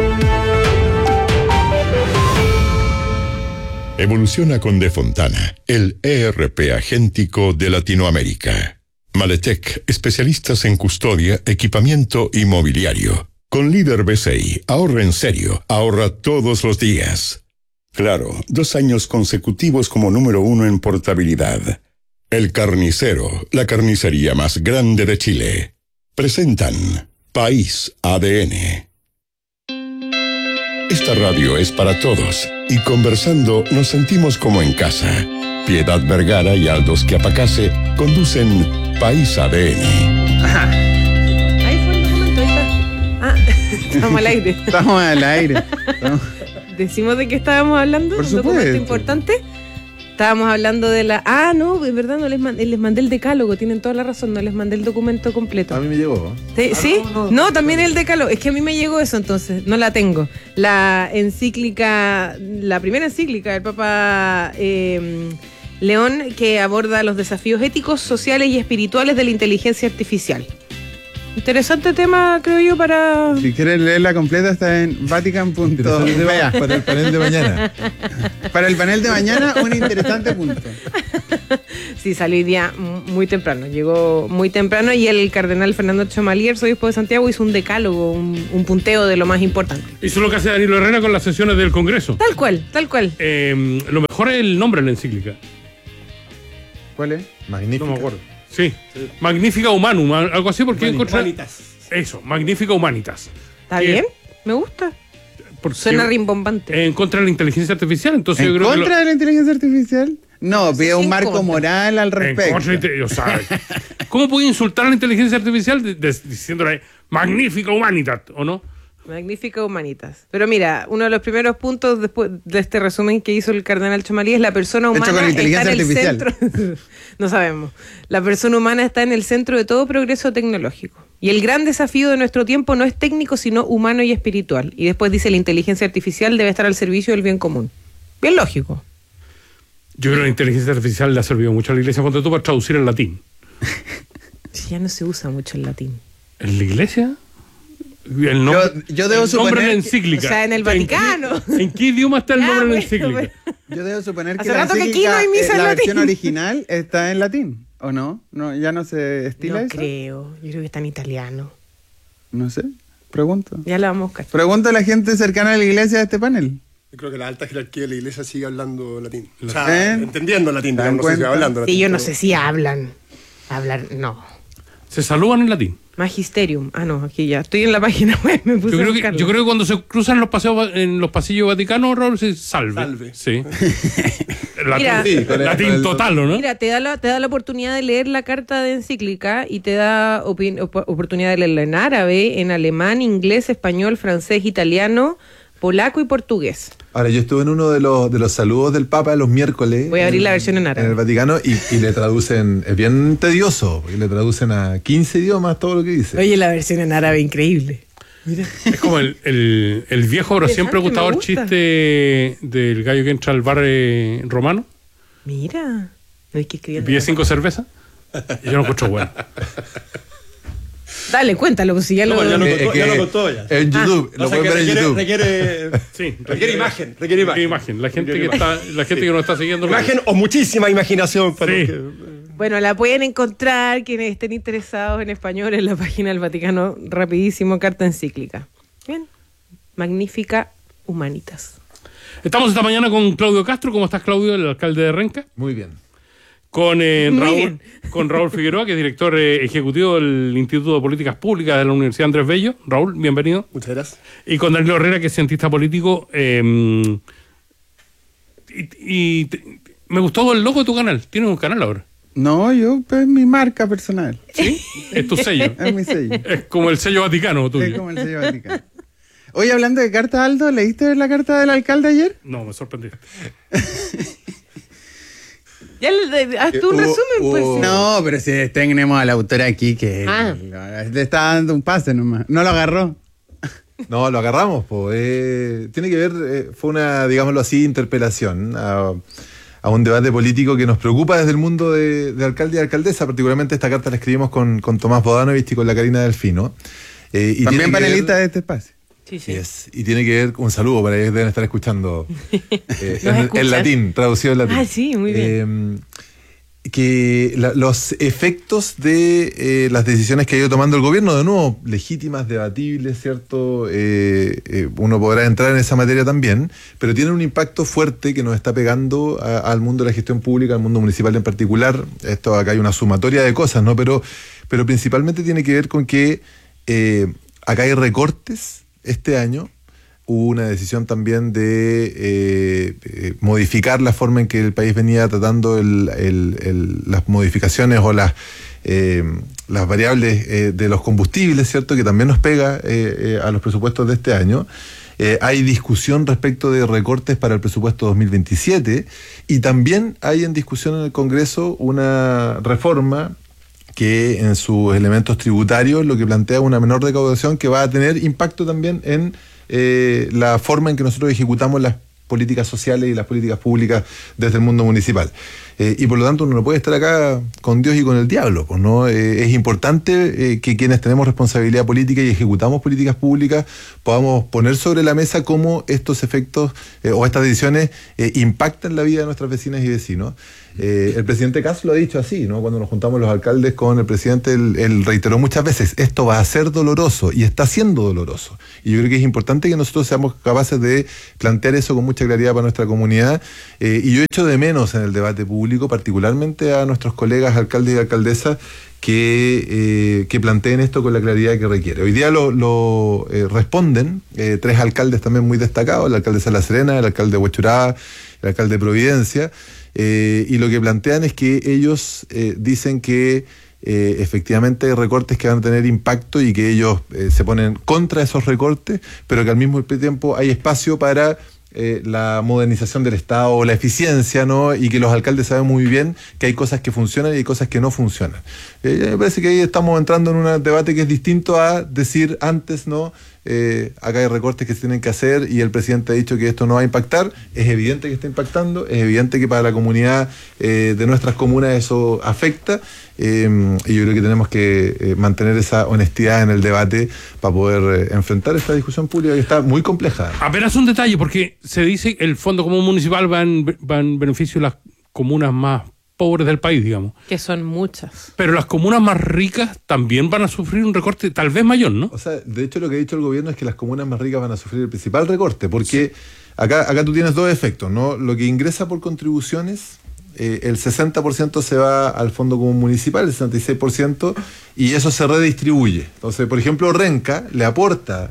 Evoluciona con De Fontana, el E R P agéntico de Latinoamérica. Maletec, especialistas en custodia, equipamiento y mobiliario. Con líder B C I, ahorra en serio, ahorra todos los días. Claro, dos años consecutivos como número uno en portabilidad. El Carnicero, la carnicería más grande de Chile. Presentan País A D N. Esta radio es para todos y conversando nos sentimos como en casa. Piedad Vergara y Aldo Schiapacase conducen País A D N. Ajá. Ahí fue el documento, ahí está. Ah, estamos al aire. Estamos al aire. Estamos... ¿Decimos de qué estábamos hablando? Por ¿Un documento supuesto. importante? Estábamos hablando de la... Ah, no, es verdad, no les, mandé, les mandé el decálogo, tienen toda la razón, no les mandé el documento completo. A mí me llegó. ¿Sí? Ah, ¿Sí? no, no, No, no, también el decálogo. Es que a mí me llegó eso, entonces, no la tengo. La encíclica, la primera encíclica del Papa eh, León, que aborda los desafíos éticos, sociales y espirituales de la inteligencia artificial. Interesante tema, creo yo, para... Si quieres leerla completa está en vatican punto b a. Para el panel de mañana. Para el panel de mañana, un interesante punto. Sí, salió hoy día muy temprano, llegó muy temprano y el cardenal Fernando Chamalier, obispo de Santiago, hizo un decálogo, un, un punteo de lo más importante. Hizo lo que hace Danilo Herrera con las sesiones del Congreso. Tal cual, tal cual. Eh, lo mejor es el nombre de la encíclica. ¿Cuál es? Magnífica. No me acuerdo. Sí. sí. Magnífica Humanum, algo así porque encontré... Humanitas. Eso, Magnífica Humanitas. ¿Está que, bien? Me gusta. Suena rimbombante. En contra de la inteligencia artificial, entonces ¿En yo creo contra que lo... de la inteligencia artificial? No, pide un marco contra. moral al respecto. Contra, o sea, ¿cómo puede insultar a la inteligencia artificial de, de, diciéndole Magnífica Humanitas, o no? Magnífica Humanitas. Pero mira, uno de los primeros puntos después de este resumen que hizo el cardenal Chomalí es la persona humana hecho con inteligencia está en el artificial. centro. No sabemos. La persona humana está en el centro de todo progreso tecnológico. Y el gran desafío de nuestro tiempo no es técnico, sino humano y espiritual. Y después dice la inteligencia artificial debe estar al servicio del bien común. Bien lógico. Yo creo que la inteligencia artificial le ha servido mucho a la iglesia cuando tú para traducir el latín. Sí, ya no se usa mucho el latín. ¿En la iglesia? El nombre, yo, yo debo el nombre suponer en la encíclica. O sea, en el Vaticano. ¿En qué, en qué idioma está el Ya, nombre en la bueno, encíclica? pero- Yo debo suponer que Hace la rato que aquí encíclica, no hay misa eh, en la latín. versión original está en latín, ¿o no? no ¿Ya no se estila No eso? creo. Yo creo que está en italiano. No sé, pregunto. Ya la vamos a buscar. Pregunto a la gente cercana a la iglesia de este panel. Yo creo que la alta jerarquía de la iglesia sigue hablando latín. O ¿Eh? sea, entendiendo latín, ¿Se dan digamos, no sé si cuenta? hablando latín. Sí, yo no pero- sé si hablan. Hablar, no. Se saludan en latín. Magisterium. Ah, no, aquí ya. Estoy en la página web. Me puse Yo a creo, que, buscarlo. yo creo que cuando se cruzan los paseos en los pasillos vaticanos, Raúl, se salve. Salve. Sí. Latín, Mira, sí, con el- latín con el- total, ¿o no? Mira, te da, la, te da la oportunidad de leer la carta de encíclica y te da opin- op- oportunidad de leerla en árabe, en alemán, inglés, español, francés, italiano, polaco y portugués. Ahora, yo estuve en uno de los, de los saludos del Papa los miércoles. Voy a abrir en, la versión en árabe. En el Vaticano y, y le traducen, es bien tedioso, porque le traducen a quince idiomas todo lo que dice. Oye, la versión en árabe increíble. Mira. Es como el, el, el viejo pero siempre Interesante, me gustador gusta. chiste del gallo que entra al bar eh, romano. Mira, no hay que escribir. Pide cinco cervezas. Y yo lo encuentro bueno. Dale, cuéntalo, pues si ya No, lo... ya lo Eh, contó, eh, ya que- lo contó ya. En YouTube, Ah, lo o sea pueden que ver en requiere, YouTube. Requiere, Sí, requiere imagen, requiere imagen. imagen. La gente Requiere que imagen. está, la gente que nos está siguiendo. lo Imagen o muchísima imaginación para Sí. los que- Bueno, la pueden encontrar quienes estén interesados en español en la página del Vaticano, rapidísimo, carta encíclica. Bien, magnífica Humanitas. Estamos esta mañana con Claudio Castro. ¿Cómo estás, Claudio, el alcalde de Renca? Muy bien. Con, eh, Muy Raúl, bien. con Raúl Figueroa, que es director eh, ejecutivo del Instituto de Políticas Públicas de la Universidad Andrés Bello. Raúl, bienvenido. Muchas gracias. Y con Daniel Herrera, que es cientista político. eh, y y te- me gustó el logo de tu canal. Tienes un canal ahora. No, yo, pues, es mi marca personal. ¿Sí? Es tu sello. Es mi sello. Es como el sello vaticano tuyo. Es como el sello Vaticano. Oye, hablando de carta, Aldo, ¿leíste la carta del alcalde ayer? No, me sorprendiste. Ya le- le- haz tú un Hubo- resumen, pues. hubo- sí. No, pero si tenemos al autor aquí que Ah. le está dando un pase nomás. No lo agarró. No, lo agarramos, po. Eh, tiene que ver, eh, fue una, digámoslo así, interpelación a, a un debate político que nos preocupa desde el mundo de, de alcalde y alcaldesa. Particularmente esta carta la escribimos con, con Tomás Bodanovich y con la Karina Delfino. Eh, y También tiene que panelista ver- de este espacio. Sí, sí. Yes, y tiene que ver, un saludo para ellos, deben estar escuchando eh, Nos en, escuchan. en latín, traducido en latín. Ah, sí, muy bien. Eh, que la- los efectos de eh, las decisiones que ha ido tomando el gobierno, de nuevo, legítimas, debatibles, ¿cierto? Eh, eh, uno podrá entrar en esa materia también, pero tienen un impacto fuerte que nos está pegando a- al mundo de la gestión pública, al mundo municipal en particular. Esto acá hay una sumatoria de cosas, ¿no? Pero, pero principalmente tiene que ver con que eh, acá hay recortes este año. Hubo una decisión también de eh, eh, modificar la forma en que el país venía tratando el- el- el- las modificaciones o las, eh, las variables eh, de los combustibles, ¿cierto? Que también nos pega eh, eh, a los presupuestos de este año. Eh, hay discusión respecto de recortes para el presupuesto dos mil veintisiete y también hay en discusión en el Congreso una reforma que en sus elementos tributarios lo que plantea una menor recaudación que va a tener impacto también en eh, la forma en que nosotros ejecutamos las políticas sociales y las políticas públicas desde el mundo municipal. Eh, y por lo tanto uno no puede estar acá con Dios y con el diablo, pues, ¿no? Eh, es importante eh, que quienes tenemos responsabilidad política y ejecutamos políticas públicas podamos poner sobre la mesa cómo estos efectos eh, o estas decisiones eh, impactan la vida de nuestras vecinas y vecinos. Eh, el presidente Kass lo ha dicho así, ¿no? Cuando nos juntamos los alcaldes con el presidente, él, él reiteró muchas veces, esto va a ser doloroso y está siendo doloroso. Y yo creo que es importante que nosotros seamos capaces de plantear eso con mucha claridad para nuestra comunidad. Eh, y yo echo de menos en el debate público, particularmente a nuestros colegas alcaldes y alcaldesas, que, eh, que planteen esto con la claridad que requiere. Hoy día lo, lo eh, responden eh, tres alcaldes también muy destacados, el alcalde de La Serena, el alcalde de Huechuraba, el alcalde de Providencia, eh, y lo que plantean es que ellos eh, dicen que eh, efectivamente hay recortes que van a tener impacto y que ellos eh, se ponen contra esos recortes, pero que al mismo tiempo hay espacio para Eh, la modernización del Estado o la eficiencia, ¿no? Y que los alcaldes saben muy bien que hay cosas que funcionan y hay cosas que no funcionan. Eh, me parece que ahí estamos entrando en un debate que es distinto a decir antes, ¿no? Eh, acá hay recortes que se tienen que hacer y el presidente ha dicho que esto no va a impactar. Es evidente que está impactando, es evidente que para la comunidad eh, de nuestras comunas eso afecta. Eh, y yo creo que tenemos que eh, mantener esa honestidad en el debate para poder eh, enfrentar esta discusión pública que está muy compleja. Apenas un detalle, porque se dice que el Fondo Común Municipal va en, va en beneficio de las comunas más pobres del país, digamos. Que son muchas. Pero las comunas más ricas también van a sufrir un recorte tal vez mayor, ¿no? O sea, de hecho lo que ha dicho el gobierno es que las comunas más ricas van a sufrir el principal recorte, porque acá, acá tú tienes dos efectos, ¿no? Lo que ingresa por contribuciones, eh, el sesenta por ciento se va al Fondo Común Municipal, el sesenta y seis por ciento, y eso se redistribuye. Entonces, por ejemplo, Renca le aporta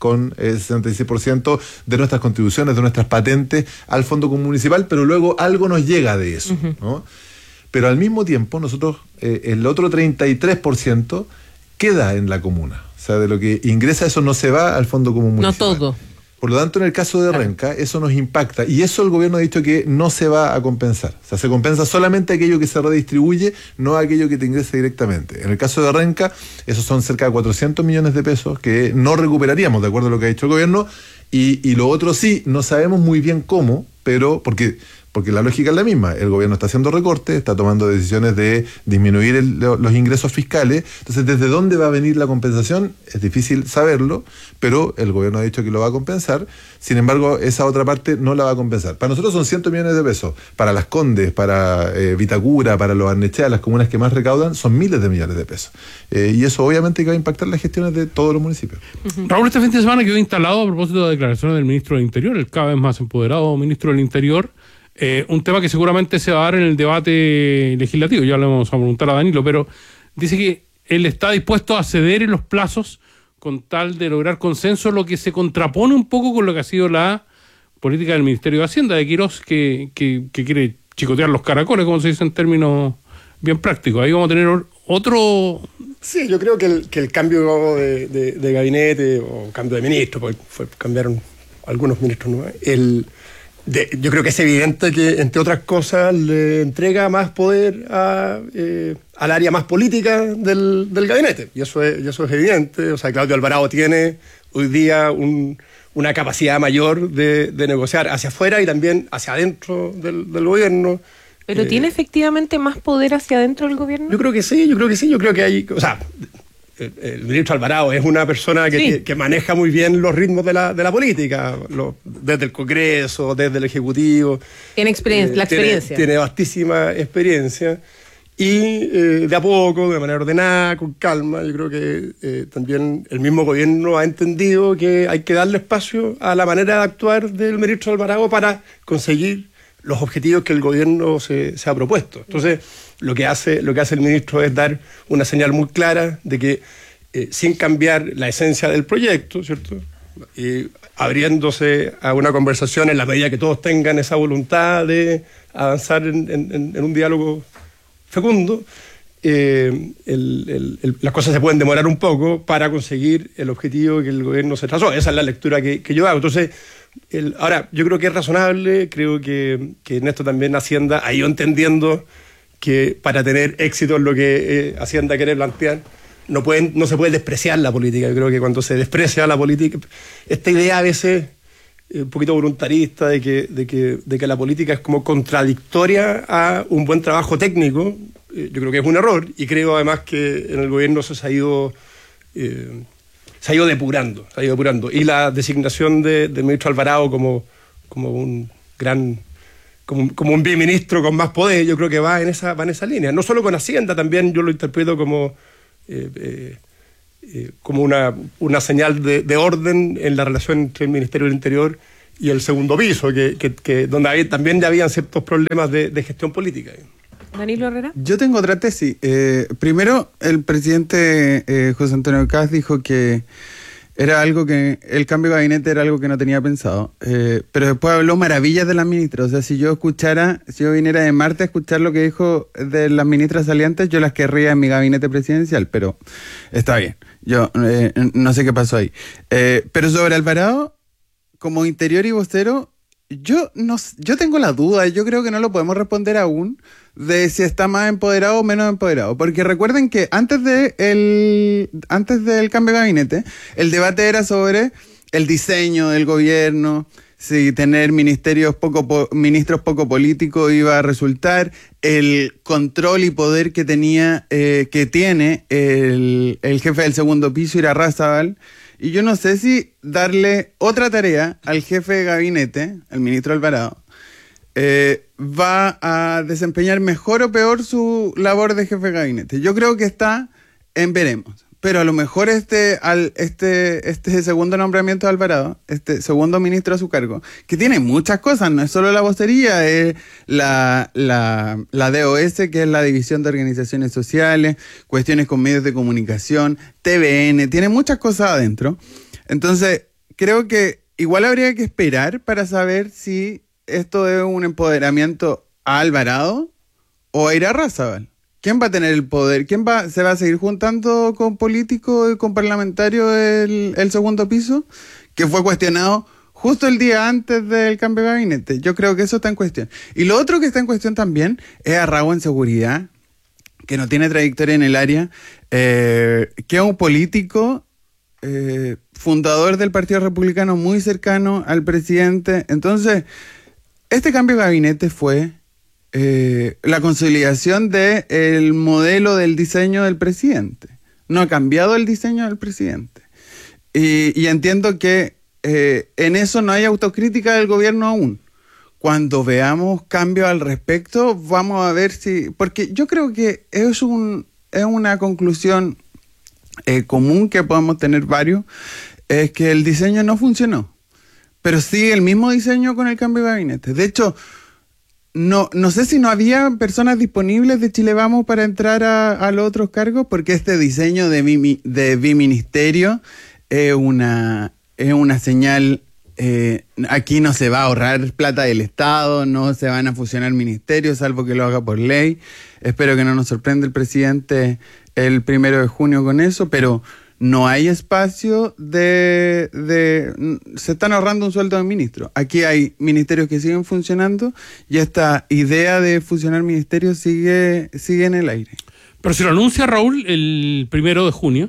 con el sesenta y seis por ciento de nuestras contribuciones, de nuestras patentes al Fondo Común Municipal, pero luego algo nos llega de eso, uh-huh. ¿no? Pero al mismo tiempo nosotros, eh, el otro treinta y tres por ciento queda en la comuna. O sea, de lo que ingresa eso no se va al Fondo Común Municipal. No todo. Por lo tanto, en el caso de Renca, eso nos impacta. Y eso el gobierno ha dicho que no se va a compensar. O sea, se compensa solamente aquello que se redistribuye, no aquello que te ingresa directamente. En el caso de Renca, esos son cerca de cuatrocientos millones de pesos que no recuperaríamos, de acuerdo a lo que ha dicho el gobierno. Y, y lo otro sí, no sabemos muy bien cómo, pero porque... Porque la lógica es la misma, el gobierno está haciendo recortes, está tomando decisiones de disminuir el, los ingresos fiscales, entonces ¿desde dónde va a venir la compensación? Es difícil saberlo, pero el gobierno ha dicho que lo va a compensar, sin embargo esa otra parte no la va a compensar. Para nosotros son cientos millones de pesos, para Las Condes, para eh, Vitacura, para Los Barnechea, las comunas que más recaudan, son miles de millones de pesos. Eh, y eso obviamente que va a impactar las gestiones de todos los municipios. Uh-huh. Raúl, este fin de semana quedó instalado a propósito de declaraciones del ministro del Interior, el cada vez más empoderado ministro del Interior. Eh, un tema que seguramente se va a dar en el debate legislativo, ya le vamos a preguntar a Danilo, pero dice que él está dispuesto a ceder en los plazos con tal de lograr consenso, lo que se contrapone un poco con lo que ha sido la política del Ministerio de Hacienda de Quirós, que, que, que quiere chicotear los caracoles, como se dice en términos bien prácticos. Ahí vamos a tener otro... Sí, yo creo que el, que el cambio de, de, de gabinete o cambio de ministro, porque fue, cambiaron algunos ministros, ¿no? El... De, yo creo que es evidente que, entre otras cosas, le entrega más poder a, eh, al área más política del, del gabinete. Y eso, es, y eso es evidente. O sea, Claudio Alvarado tiene hoy día un, una capacidad mayor de, de negociar hacia afuera y también hacia adentro del, del gobierno. ¿Pero eh, tiene efectivamente más poder hacia adentro del gobierno? Yo creo que sí, yo creo que sí. Yo creo que hay... O sea, el, el ministro Alvarado es una persona que, sí. que, que maneja muy bien los ritmos de la, de la política, lo, desde el Congreso, desde el Ejecutivo. Tiene experiencia, eh, la experiencia. Tiene, tiene vastísima experiencia y eh, de a poco, de manera ordenada, con calma, yo creo que eh, también el mismo gobierno ha entendido que hay que darle espacio a la manera de actuar del ministro Alvarado para conseguir los objetivos que el gobierno se, se ha propuesto. Entonces, lo que hace lo que hace el ministro es dar una señal muy clara de que, eh, sin cambiar la esencia del proyecto, ¿cierto? Y abriéndose a una conversación en la medida que todos tengan esa voluntad de avanzar en, en, en un diálogo fecundo, eh, el, el, el, las cosas se pueden demorar un poco para conseguir el objetivo que el gobierno se trazó. Esa es la lectura que, que yo hago. Entonces, el, ahora, yo creo que es razonable, creo que, que en esto también Hacienda ha ido entendiendo que para tener éxito en lo que eh, Hacienda quiere plantear, no, pueden, no se puede despreciar la política. Yo creo que cuando se desprecia la política, esta idea a veces eh, un poquito voluntarista de que, de, que, de que la política es como contradictoria a un buen trabajo técnico, eh, yo creo que es un error, y creo además que en el gobierno eso se ha ido... Eh, se ha ido depurando, se ha ido depurando. Y la designación de, del ministro Alvarado como, como un gran, como, como un biministro con más poder, yo creo que va en esa, va en esa línea. No solo con Hacienda, también yo lo interpreto como, eh, eh, eh, como una, una señal de, de orden en la relación entre el Ministerio del Interior y el segundo piso, que, que, que donde hay, también ya habían ciertos problemas de, de gestión política. Danilo Herrera. Yo tengo otra tesis. Eh, primero, el presidente eh, José Antonio Kast dijo que era algo que, el cambio de gabinete era algo que no tenía pensado, eh, pero después habló maravillas de las ministras. O sea, si yo escuchara, si yo viniera de Marte a escuchar lo que dijo de las ministras salientes, yo las querría en mi gabinete presidencial, pero está bien. Yo eh, no sé qué pasó ahí. Eh, pero sobre Alvarado, como interior y vocero, yo, no, yo tengo la duda, yo creo que no lo podemos responder aún, de si está más empoderado o menos empoderado. Porque recuerden que antes de el antes del cambio de gabinete, el debate era sobre el diseño del gobierno, si tener ministerios poco ministros poco políticos iba a resultar, el control y poder que tenía, eh, que tiene el, el jefe del segundo piso, Irarrázaval. Y yo no sé si darle otra tarea al jefe de gabinete, al ministro Alvarado, eh, va a desempeñar mejor o peor su labor de jefe de gabinete. Yo creo que está en veremos. Pero a lo mejor este, al, este, este segundo nombramiento de Alvarado, este segundo ministro a su cargo, que tiene muchas cosas, no es solo la vocería, es la, la, la D O S, que es la División de Organizaciones Sociales, cuestiones con medios de comunicación, T V N, tiene muchas cosas adentro. Entonces, creo que igual habría que esperar para saber si esto es un empoderamiento a Alvarado o a Irarrázaval. ¿Quién va a tener el poder? ¿Quién va, se va a seguir juntando con políticos y con parlamentarios el, el segundo piso? Que fue cuestionado justo el día antes del cambio de gabinete. Yo creo que eso está en cuestión. Y lo otro que está en cuestión también es Arrau en seguridad, que no tiene trayectoria en el área, eh, que es un político eh, fundador del Partido Republicano muy cercano al presidente. Entonces, este cambio de gabinete fue eh, la consolidación del modelo del diseño del presidente. No ha cambiado el diseño del presidente. Y, y entiendo que eh, en eso no hay autocrítica del gobierno aún. Cuando veamos cambios al respecto, vamos a ver si... Porque yo creo que es, un, es una conclusión eh, común que podemos tener varios, es que el diseño no funcionó, pero sigue el mismo diseño con el cambio de gabinete. De hecho, no, no sé si no había personas disponibles de Chile Vamos para entrar a, a los otros cargos, porque este diseño de, bimi, de biministerio es una, es una señal... Eh, aquí no se va a ahorrar plata del Estado, no se van a fusionar ministerios, salvo que lo haga por ley. Espero que no nos sorprenda el presidente el primero de junio con eso, pero no hay espacio de, de... Se están ahorrando un sueldo de ministro. Aquí hay ministerios que siguen funcionando y esta idea de fusionar ministerios sigue, sigue en el aire. Pero si lo anuncia Raúl el primero de junio,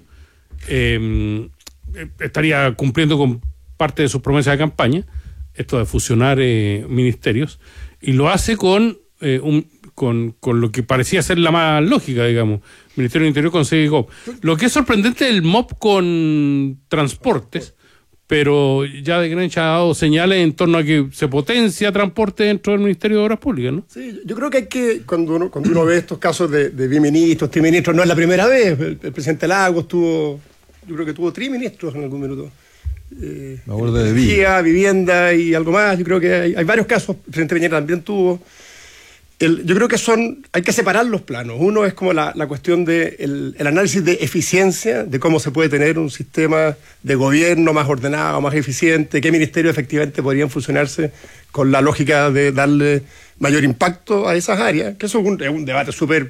eh, estaría cumpliendo con parte de sus promesas de campaña, esto de fusionar eh, ministerios, y lo hace con, eh, un, con con lo que parecía ser la más lógica, digamos, Ministerio del Interior con Segov. Lo que es sorprendente es el M O P con transportes, pero ya de Greenwich ha dado señales en torno a que se potencia transporte dentro del Ministerio de Obras Públicas, ¿no? Sí, yo creo que hay que, cuando uno, cuando uno ve estos casos de, de biministros, triministros, no es la primera vez. El, el presidente Lagos tuvo, yo creo que tuvo triministros en algún minuto. Eh, Me acuerdo de energía, vivienda y algo más. Yo creo que hay, hay varios casos. El presidente Piñera también tuvo. El, yo creo que son, hay que separar los planos. Uno es como la, la cuestión de el, el análisis de eficiencia, de cómo se puede tener un sistema de gobierno más ordenado, más eficiente, qué ministerios efectivamente podrían fusionarse con la lógica de darle mayor impacto a esas áreas, que eso es un, es un debate súper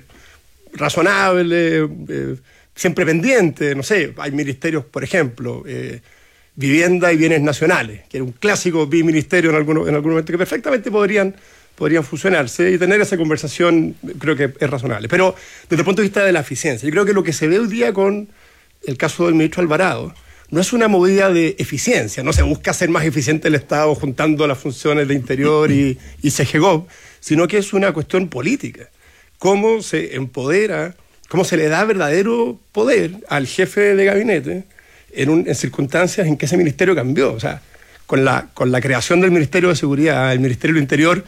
razonable, eh, siempre pendiente. No sé, hay ministerios, por ejemplo, eh, vivienda y bienes nacionales, que era un clásico biministerio en algún, en algún momento, que perfectamente podrían, podrían fusionarse y tener esa conversación, creo que es razonable. Pero desde el punto de vista de la eficiencia, yo creo que lo que se ve hoy día con el caso del ministro Alvarado no es una movida de eficiencia, no se busca hacer más eficiente el Estado juntando las funciones de Interior y, y Segov, sino que es una cuestión política. Cómo se empodera, cómo se le da verdadero poder al jefe de gabinete En, un, en circunstancias en que ese ministerio cambió. O sea, con la, con la creación del Ministerio de Seguridad, el Ministerio del Interior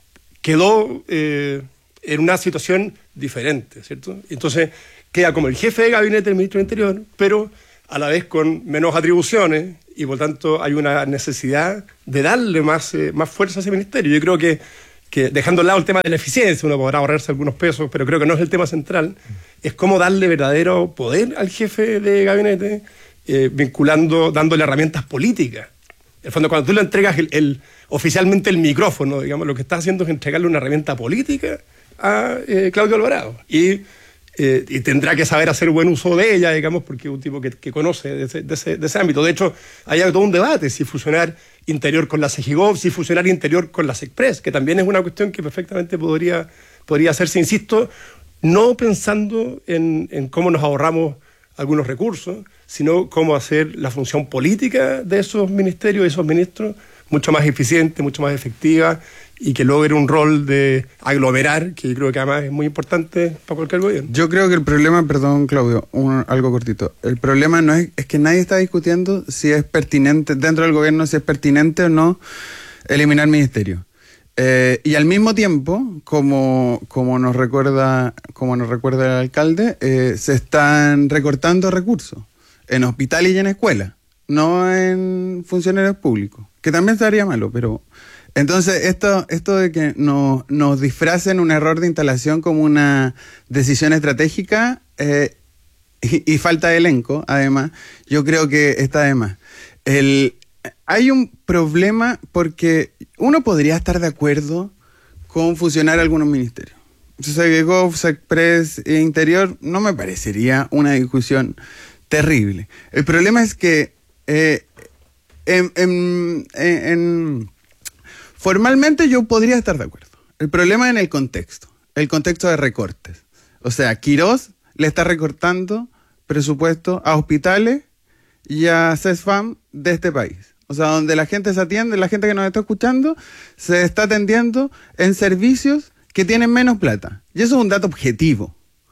quedó eh, en una situación diferente, ¿cierto? Entonces queda como el jefe de gabinete del Ministro del Interior, pero a la vez con menos atribuciones, y por tanto hay una necesidad de darle más, eh, más fuerza a ese ministerio. Yo creo que, que dejando al lado el tema de la eficiencia, uno podrá ahorrarse algunos pesos, pero creo que no es el tema central, es cómo darle verdadero poder al jefe de gabinete, Eh, vinculando, dándole herramientas políticas. En el fondo, cuando tú le entregas el, el, oficialmente el micrófono, digamos, lo que estás haciendo es entregarle una herramienta política a eh, Claudio Alvarado. Y, eh, y tendrá que saber hacer buen uso de ella, digamos, porque es un tipo que, que conoce de ese, de, ese, de ese ámbito. De hecho, hay todo un debate si fusionar Interior con la Segov, si fusionar Interior con la Sexpress, que también es una cuestión que perfectamente podría, podría hacerse, insisto, no pensando en, en cómo nos ahorramos algunos recursos, sino cómo hacer la función política de esos ministerios, de esos ministros, mucho más eficiente, mucho más efectiva, y que logre un rol de aglomerar, que yo creo que además es muy importante para cualquier gobierno. Yo creo que el problema, perdón Claudio, un, algo cortito, el problema no es, es que nadie está discutiendo si es pertinente, dentro del gobierno, si es pertinente o no eliminar ministerios. Eh, y al mismo tiempo, como, como, nos recuerda, como nos recuerda el alcalde, eh, se están recortando recursos en hospital y en escuela, no en funcionarios públicos, que también sería malo, pero... Entonces, esto, esto de que nos, nos disfracen un error de instalación como una decisión estratégica eh, y, y falta de elenco, además, yo creo que está de más. El... hay un problema porque uno podría estar de acuerdo con fusionar algunos ministerios. Segegov, Secpres e Interior no me parecería una discusión terrible. El problema es que eh, en, en, en, en, formalmente yo podría estar de acuerdo. El problema es en el contexto, el contexto de recortes. O sea, Quirós le está recortando presupuesto a hospitales y a CESFAM de este país. O sea, donde la gente se atiende, la gente que nos está escuchando, se está atendiendo en servicios que tienen menos plata. Y eso es un dato objetivo.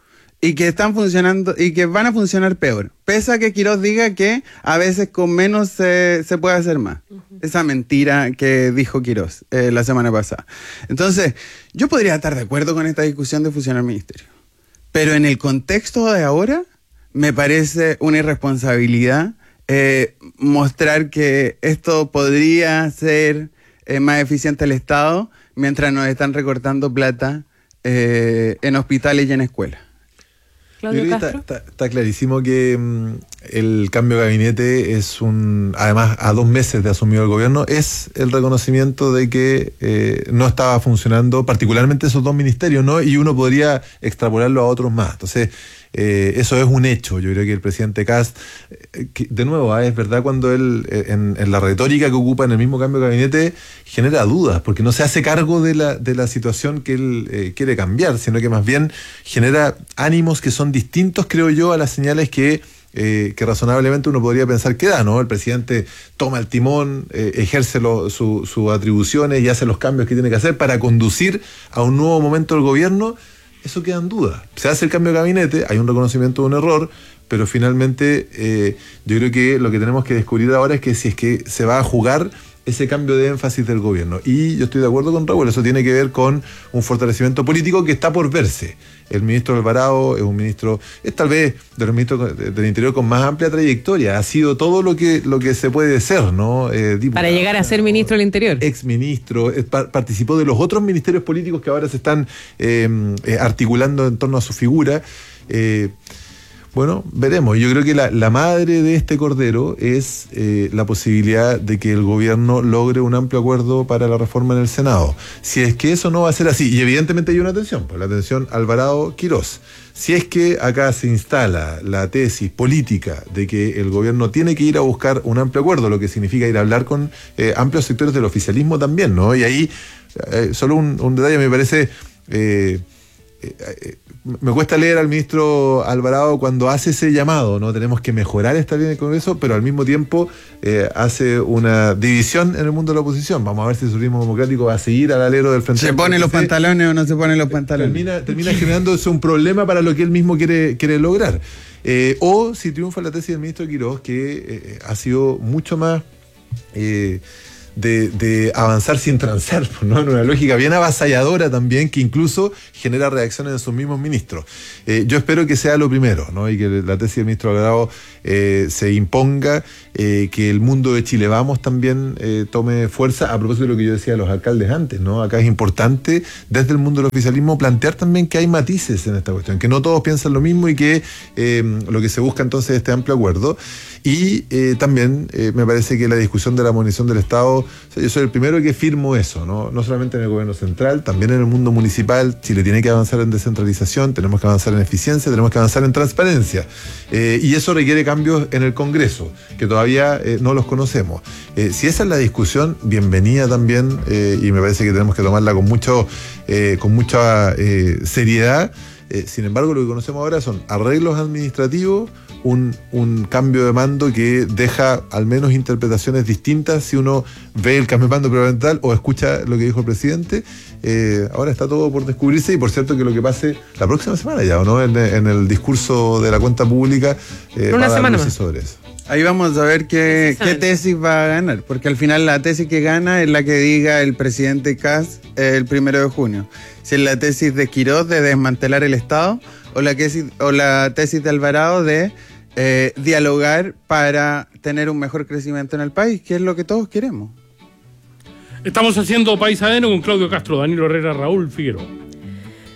Y que están funcionando, y que van a funcionar peor. Pese a que Quirós diga que a veces con menos se, se puede hacer más. Uh-huh. Esa mentira que dijo Quirós eh, la semana pasada. Entonces, yo podría estar de acuerdo con esta discusión de fusionar ministerios. Pero en el contexto de ahora, me parece una irresponsabilidad eh, mostrar que esto podría ser eh, más eficiente el Estado mientras nos están recortando plata eh, en hospitales y en escuelas. Claudio Castro. Está, está, está clarísimo que um, el cambio de gabinete es un, además a dos meses de asumir el gobierno, es el reconocimiento de que eh, no estaba funcionando particularmente esos dos ministerios, ¿no? Y uno podría extrapolarlo a otros más. Entonces, Eh, eso es un hecho. Yo creo que el presidente Kast, eh, que, de nuevo, eh, es verdad cuando él, eh, en, en la retórica que ocupa en el mismo cambio de gabinete, genera dudas, porque no se hace cargo de la, de la situación que él eh, quiere cambiar, sino que más bien genera ánimos que son distintos, creo yo, a las señales que Eh, que razonablemente uno podría pensar que da, ¿no? El presidente toma el timón, eh, ejerce lo, su, sus atribuciones y hace los cambios que tiene que hacer para conducir a un nuevo momento del gobierno. Eso queda en duda. Se hace el cambio de gabinete, hay un reconocimiento de un error, pero finalmente eh, yo creo que lo que tenemos que descubrir ahora es que si es que se va a jugar ese cambio de énfasis del gobierno. Y yo estoy de acuerdo con Raúl, eso tiene que ver con un fortalecimiento político que está por verse. El ministro Alvarado es un ministro, es tal vez de los ministros del Interior con más amplia trayectoria, ha sido todo lo que, lo que se puede ser, ¿no? Eh, diputado, para llegar a ser ministro del Interior. Ex ministro, eh, pa- participó de los otros ministerios políticos que ahora se están eh, eh, articulando en torno a su figura. Eh, Bueno, veremos. Yo creo que la, la madre de este cordero es eh, la posibilidad de que el gobierno logre un amplio acuerdo para la reforma en el Senado. Si es que eso no va a ser así, y evidentemente hay una tensión, pues la tensión Alvarado-Quirós. Si es que acá se instala la tesis política de que el gobierno tiene que ir a buscar un amplio acuerdo, lo que significa ir a hablar con eh, amplios sectores del oficialismo también, ¿no? Y ahí, eh, solo un, un detalle me parece... Eh, eh, eh, Me cuesta leer al ministro Alvarado cuando hace ese llamado, ¿no? Tenemos que mejorar esta línea del Congreso, pero al mismo tiempo eh, hace una división en el mundo de la oposición. Vamos a ver si el socialismo democrático va a seguir al alero del frente. ¿Se pone los pantalones o no se ponen los pantalones? Termina, termina generándose un problema para lo que él mismo quiere, quiere lograr. Eh, o si triunfa la tesis del ministro Quirós, que eh, ha sido mucho más... Eh, De, de avanzar sin transar, ¿no? En una lógica bien avasalladora también, que incluso genera reacciones en sus mismos ministros. Eh, yo espero que sea lo primero, ¿no? Y que la tesis del ministro Alvarado eh, se imponga, eh, que el mundo de Chile Vamos también eh, tome fuerza, a propósito de lo que yo decía de los alcaldes antes, ¿no? Acá es importante, desde el mundo del oficialismo, plantear también que hay matices en esta cuestión, que no todos piensan lo mismo y que eh, lo que se busca entonces es este amplio acuerdo. Y eh, también eh, me parece que la discusión de la armonización del Estado, o sea, yo soy el primero que firmo eso, ¿no? No solamente en el gobierno central, también en el mundo municipal. Chile tiene que avanzar en descentralización, tenemos que avanzar en eficiencia, tenemos que avanzar en transparencia. Eh, y eso requiere cambios en el Congreso, que todavía eh, no los conocemos. Eh, si esa es la discusión, bienvenida también, eh, y me parece que tenemos que tomarla con, mucho, eh, con mucha eh, seriedad. Eh, sin embargo, lo que conocemos ahora son arreglos administrativos, Un, un cambio de mando que deja al menos interpretaciones distintas si uno ve el cambio de mando gubernamental o escucha lo que dijo el presidente. Eh, ahora está todo por descubrirse y por cierto que lo que pase la próxima semana ya, ¿o no? En, en el discurso de la cuenta pública eh, Una va a dar semana luces más. sobre eso. Ahí vamos a ver qué, qué tesis va a ganar, porque al final la tesis que gana es la que diga el presidente Kast eh, el primero de junio. Si es la tesis de Quirós de desmantelar el Estado o la, tesis, o la tesis de Alvarado de eh, dialogar para tener un mejor crecimiento en el país, que es lo que todos queremos. Estamos haciendo País Adeno con Claudio Castro, Danilo Herrera, Raúl Figueroa.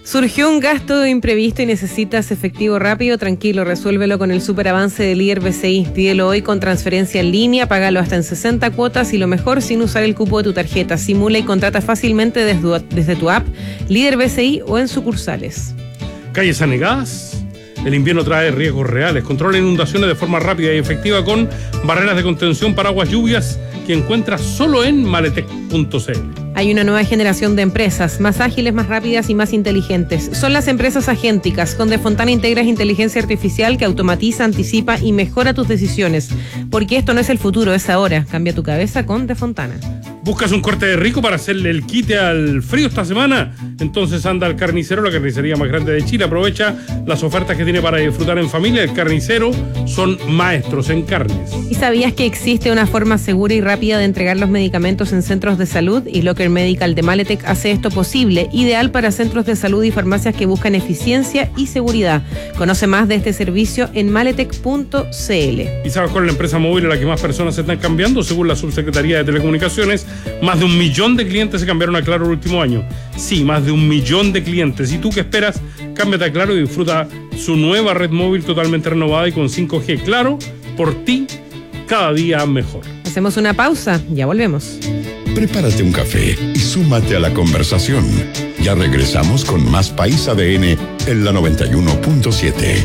Surgió un gasto imprevisto y necesitas efectivo rápido. Tranquilo, resuélvelo con el superavance de Líder B C I. Pídelo hoy con transferencia en línea, págalo hasta en sesenta cuotas y lo mejor sin usar el cupo de tu tarjeta. Simula y contrata fácilmente desde, desde tu app Líder B C I o en sucursales. Calles anegadas. El invierno trae riesgos reales. Controla inundaciones de forma rápida y efectiva con barreras de contención, paraguas, lluvias que encuentras solo en maletec punto c l. Hay una nueva generación de empresas, más ágiles, más rápidas y más inteligentes. Son las empresas agénticas. Con Defontana integras inteligencia artificial que automatiza, anticipa y mejora tus decisiones. Porque esto no es el futuro, es ahora. Cambia tu cabeza con Defontana. ¿Buscas un corte de rico para hacerle el quite al frío esta semana? Entonces anda al Carnicero, la carnicería más grande de Chile. Aprovecha las ofertas que tiene para disfrutar en familia. El Carnicero son maestros en carnes. ¿Y sabías que existe una forma segura y rápida de entregar los medicamentos en centros de salud? Y Locker Medical de Maletec hace esto posible, ideal para centros de salud y farmacias que buscan eficiencia y seguridad. Conoce más de este servicio en maletec punto c l. ¿Y sabes cuál es la empresa móvil a la que más personas se están cambiando? Según la Subsecretaría de Telecomunicaciones, más de un millón de clientes se cambiaron a Claro el último año. Sí, más de un millón de clientes. ¿Y tú qué esperas? Cámbiate a Claro y disfruta su nueva red móvil totalmente renovada y con cinco G. Claro, por ti, cada día mejor. Hacemos una pausa, ya volvemos. Prepárate un café y súmate a la conversación. Ya regresamos con más País A D N en la noventa y uno punto siete.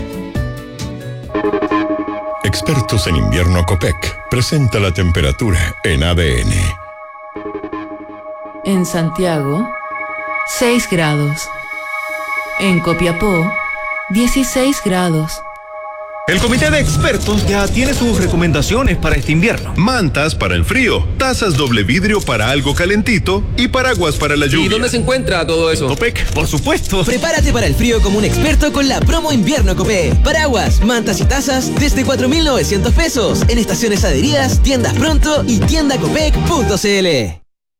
Expertos en invierno Copec presenta la temperatura en A D N. En Santiago, seis grados. En Copiapó, dieciséis grados. El comité de expertos ya tiene sus recomendaciones para este invierno. Mantas para el frío, tazas doble vidrio para algo calentito y paraguas para la lluvia. ¿Y dónde se encuentra todo eso? Copec, por supuesto. Prepárate para el frío como un experto con la promo invierno Copec. Paraguas, mantas y tazas desde cuatro mil novecientos pesos en estaciones adheridas, tiendas Pronto y tienda copec punto c l.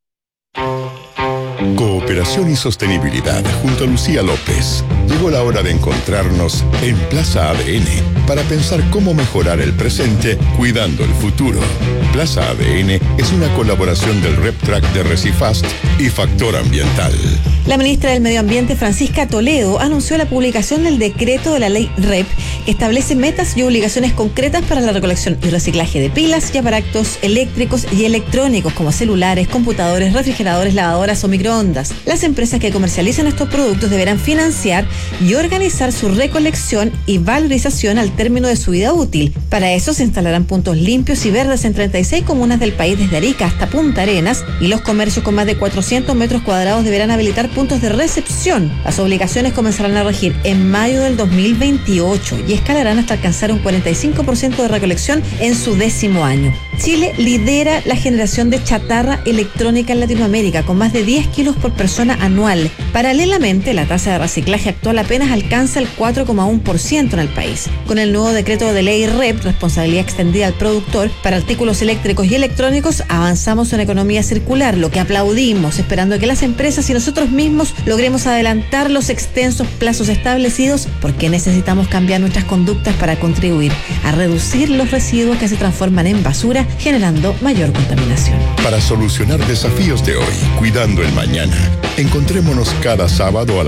Cooperación y sostenibilidad junto a Lucía López. Llegó la hora de encontrarnos en Plaza A D N para pensar cómo mejorar el presente cuidando el futuro. Plaza A D N es una colaboración del RepTrack de Recifast y Factor Ambiental. La ministra del Medio Ambiente, Francisca Toledo, anunció la publicación del decreto de la ley R E P que establece metas y obligaciones concretas para la recolección y reciclaje de pilas y aparatos eléctricos y electrónicos como celulares, computadores, refrigeradores, lavadoras o microondas. Las empresas que comercializan estos productos deberán financiar y organizar su recolección y valorización al término de su vida útil. Para eso se instalarán puntos limpios y verdes en treinta y seis comunas del país desde Arica hasta Punta Arenas y los comercios con más de cuatrocientos metros cuadrados deberán habilitar puntos de recepción. Las obligaciones comenzarán a regir en mayo del dos mil veintiocho y escalarán hasta alcanzar un cuarenta y cinco por ciento de recolección en su décimo año. Chile lidera la generación de chatarra electrónica en Latinoamérica con más de diez kilos por persona anual. Paralelamente, la tasa de reciclaje actual apenas alcanza el cuatro coma uno por ciento en el país. Con el nuevo decreto de ley R E P, responsabilidad extendida al productor, para artículos eléctricos y electrónicos, avanzamos en economía circular, lo que aplaudimos, esperando que las empresas y nosotros mismos logremos adelantar los extensos plazos establecidos, porque necesitamos cambiar nuestras conductas para contribuir a reducir los residuos que se transforman en basura, generando mayor contaminación. Para solucionar desafíos de hoy, cuidando el mañana, encontrémonos cada sábado a la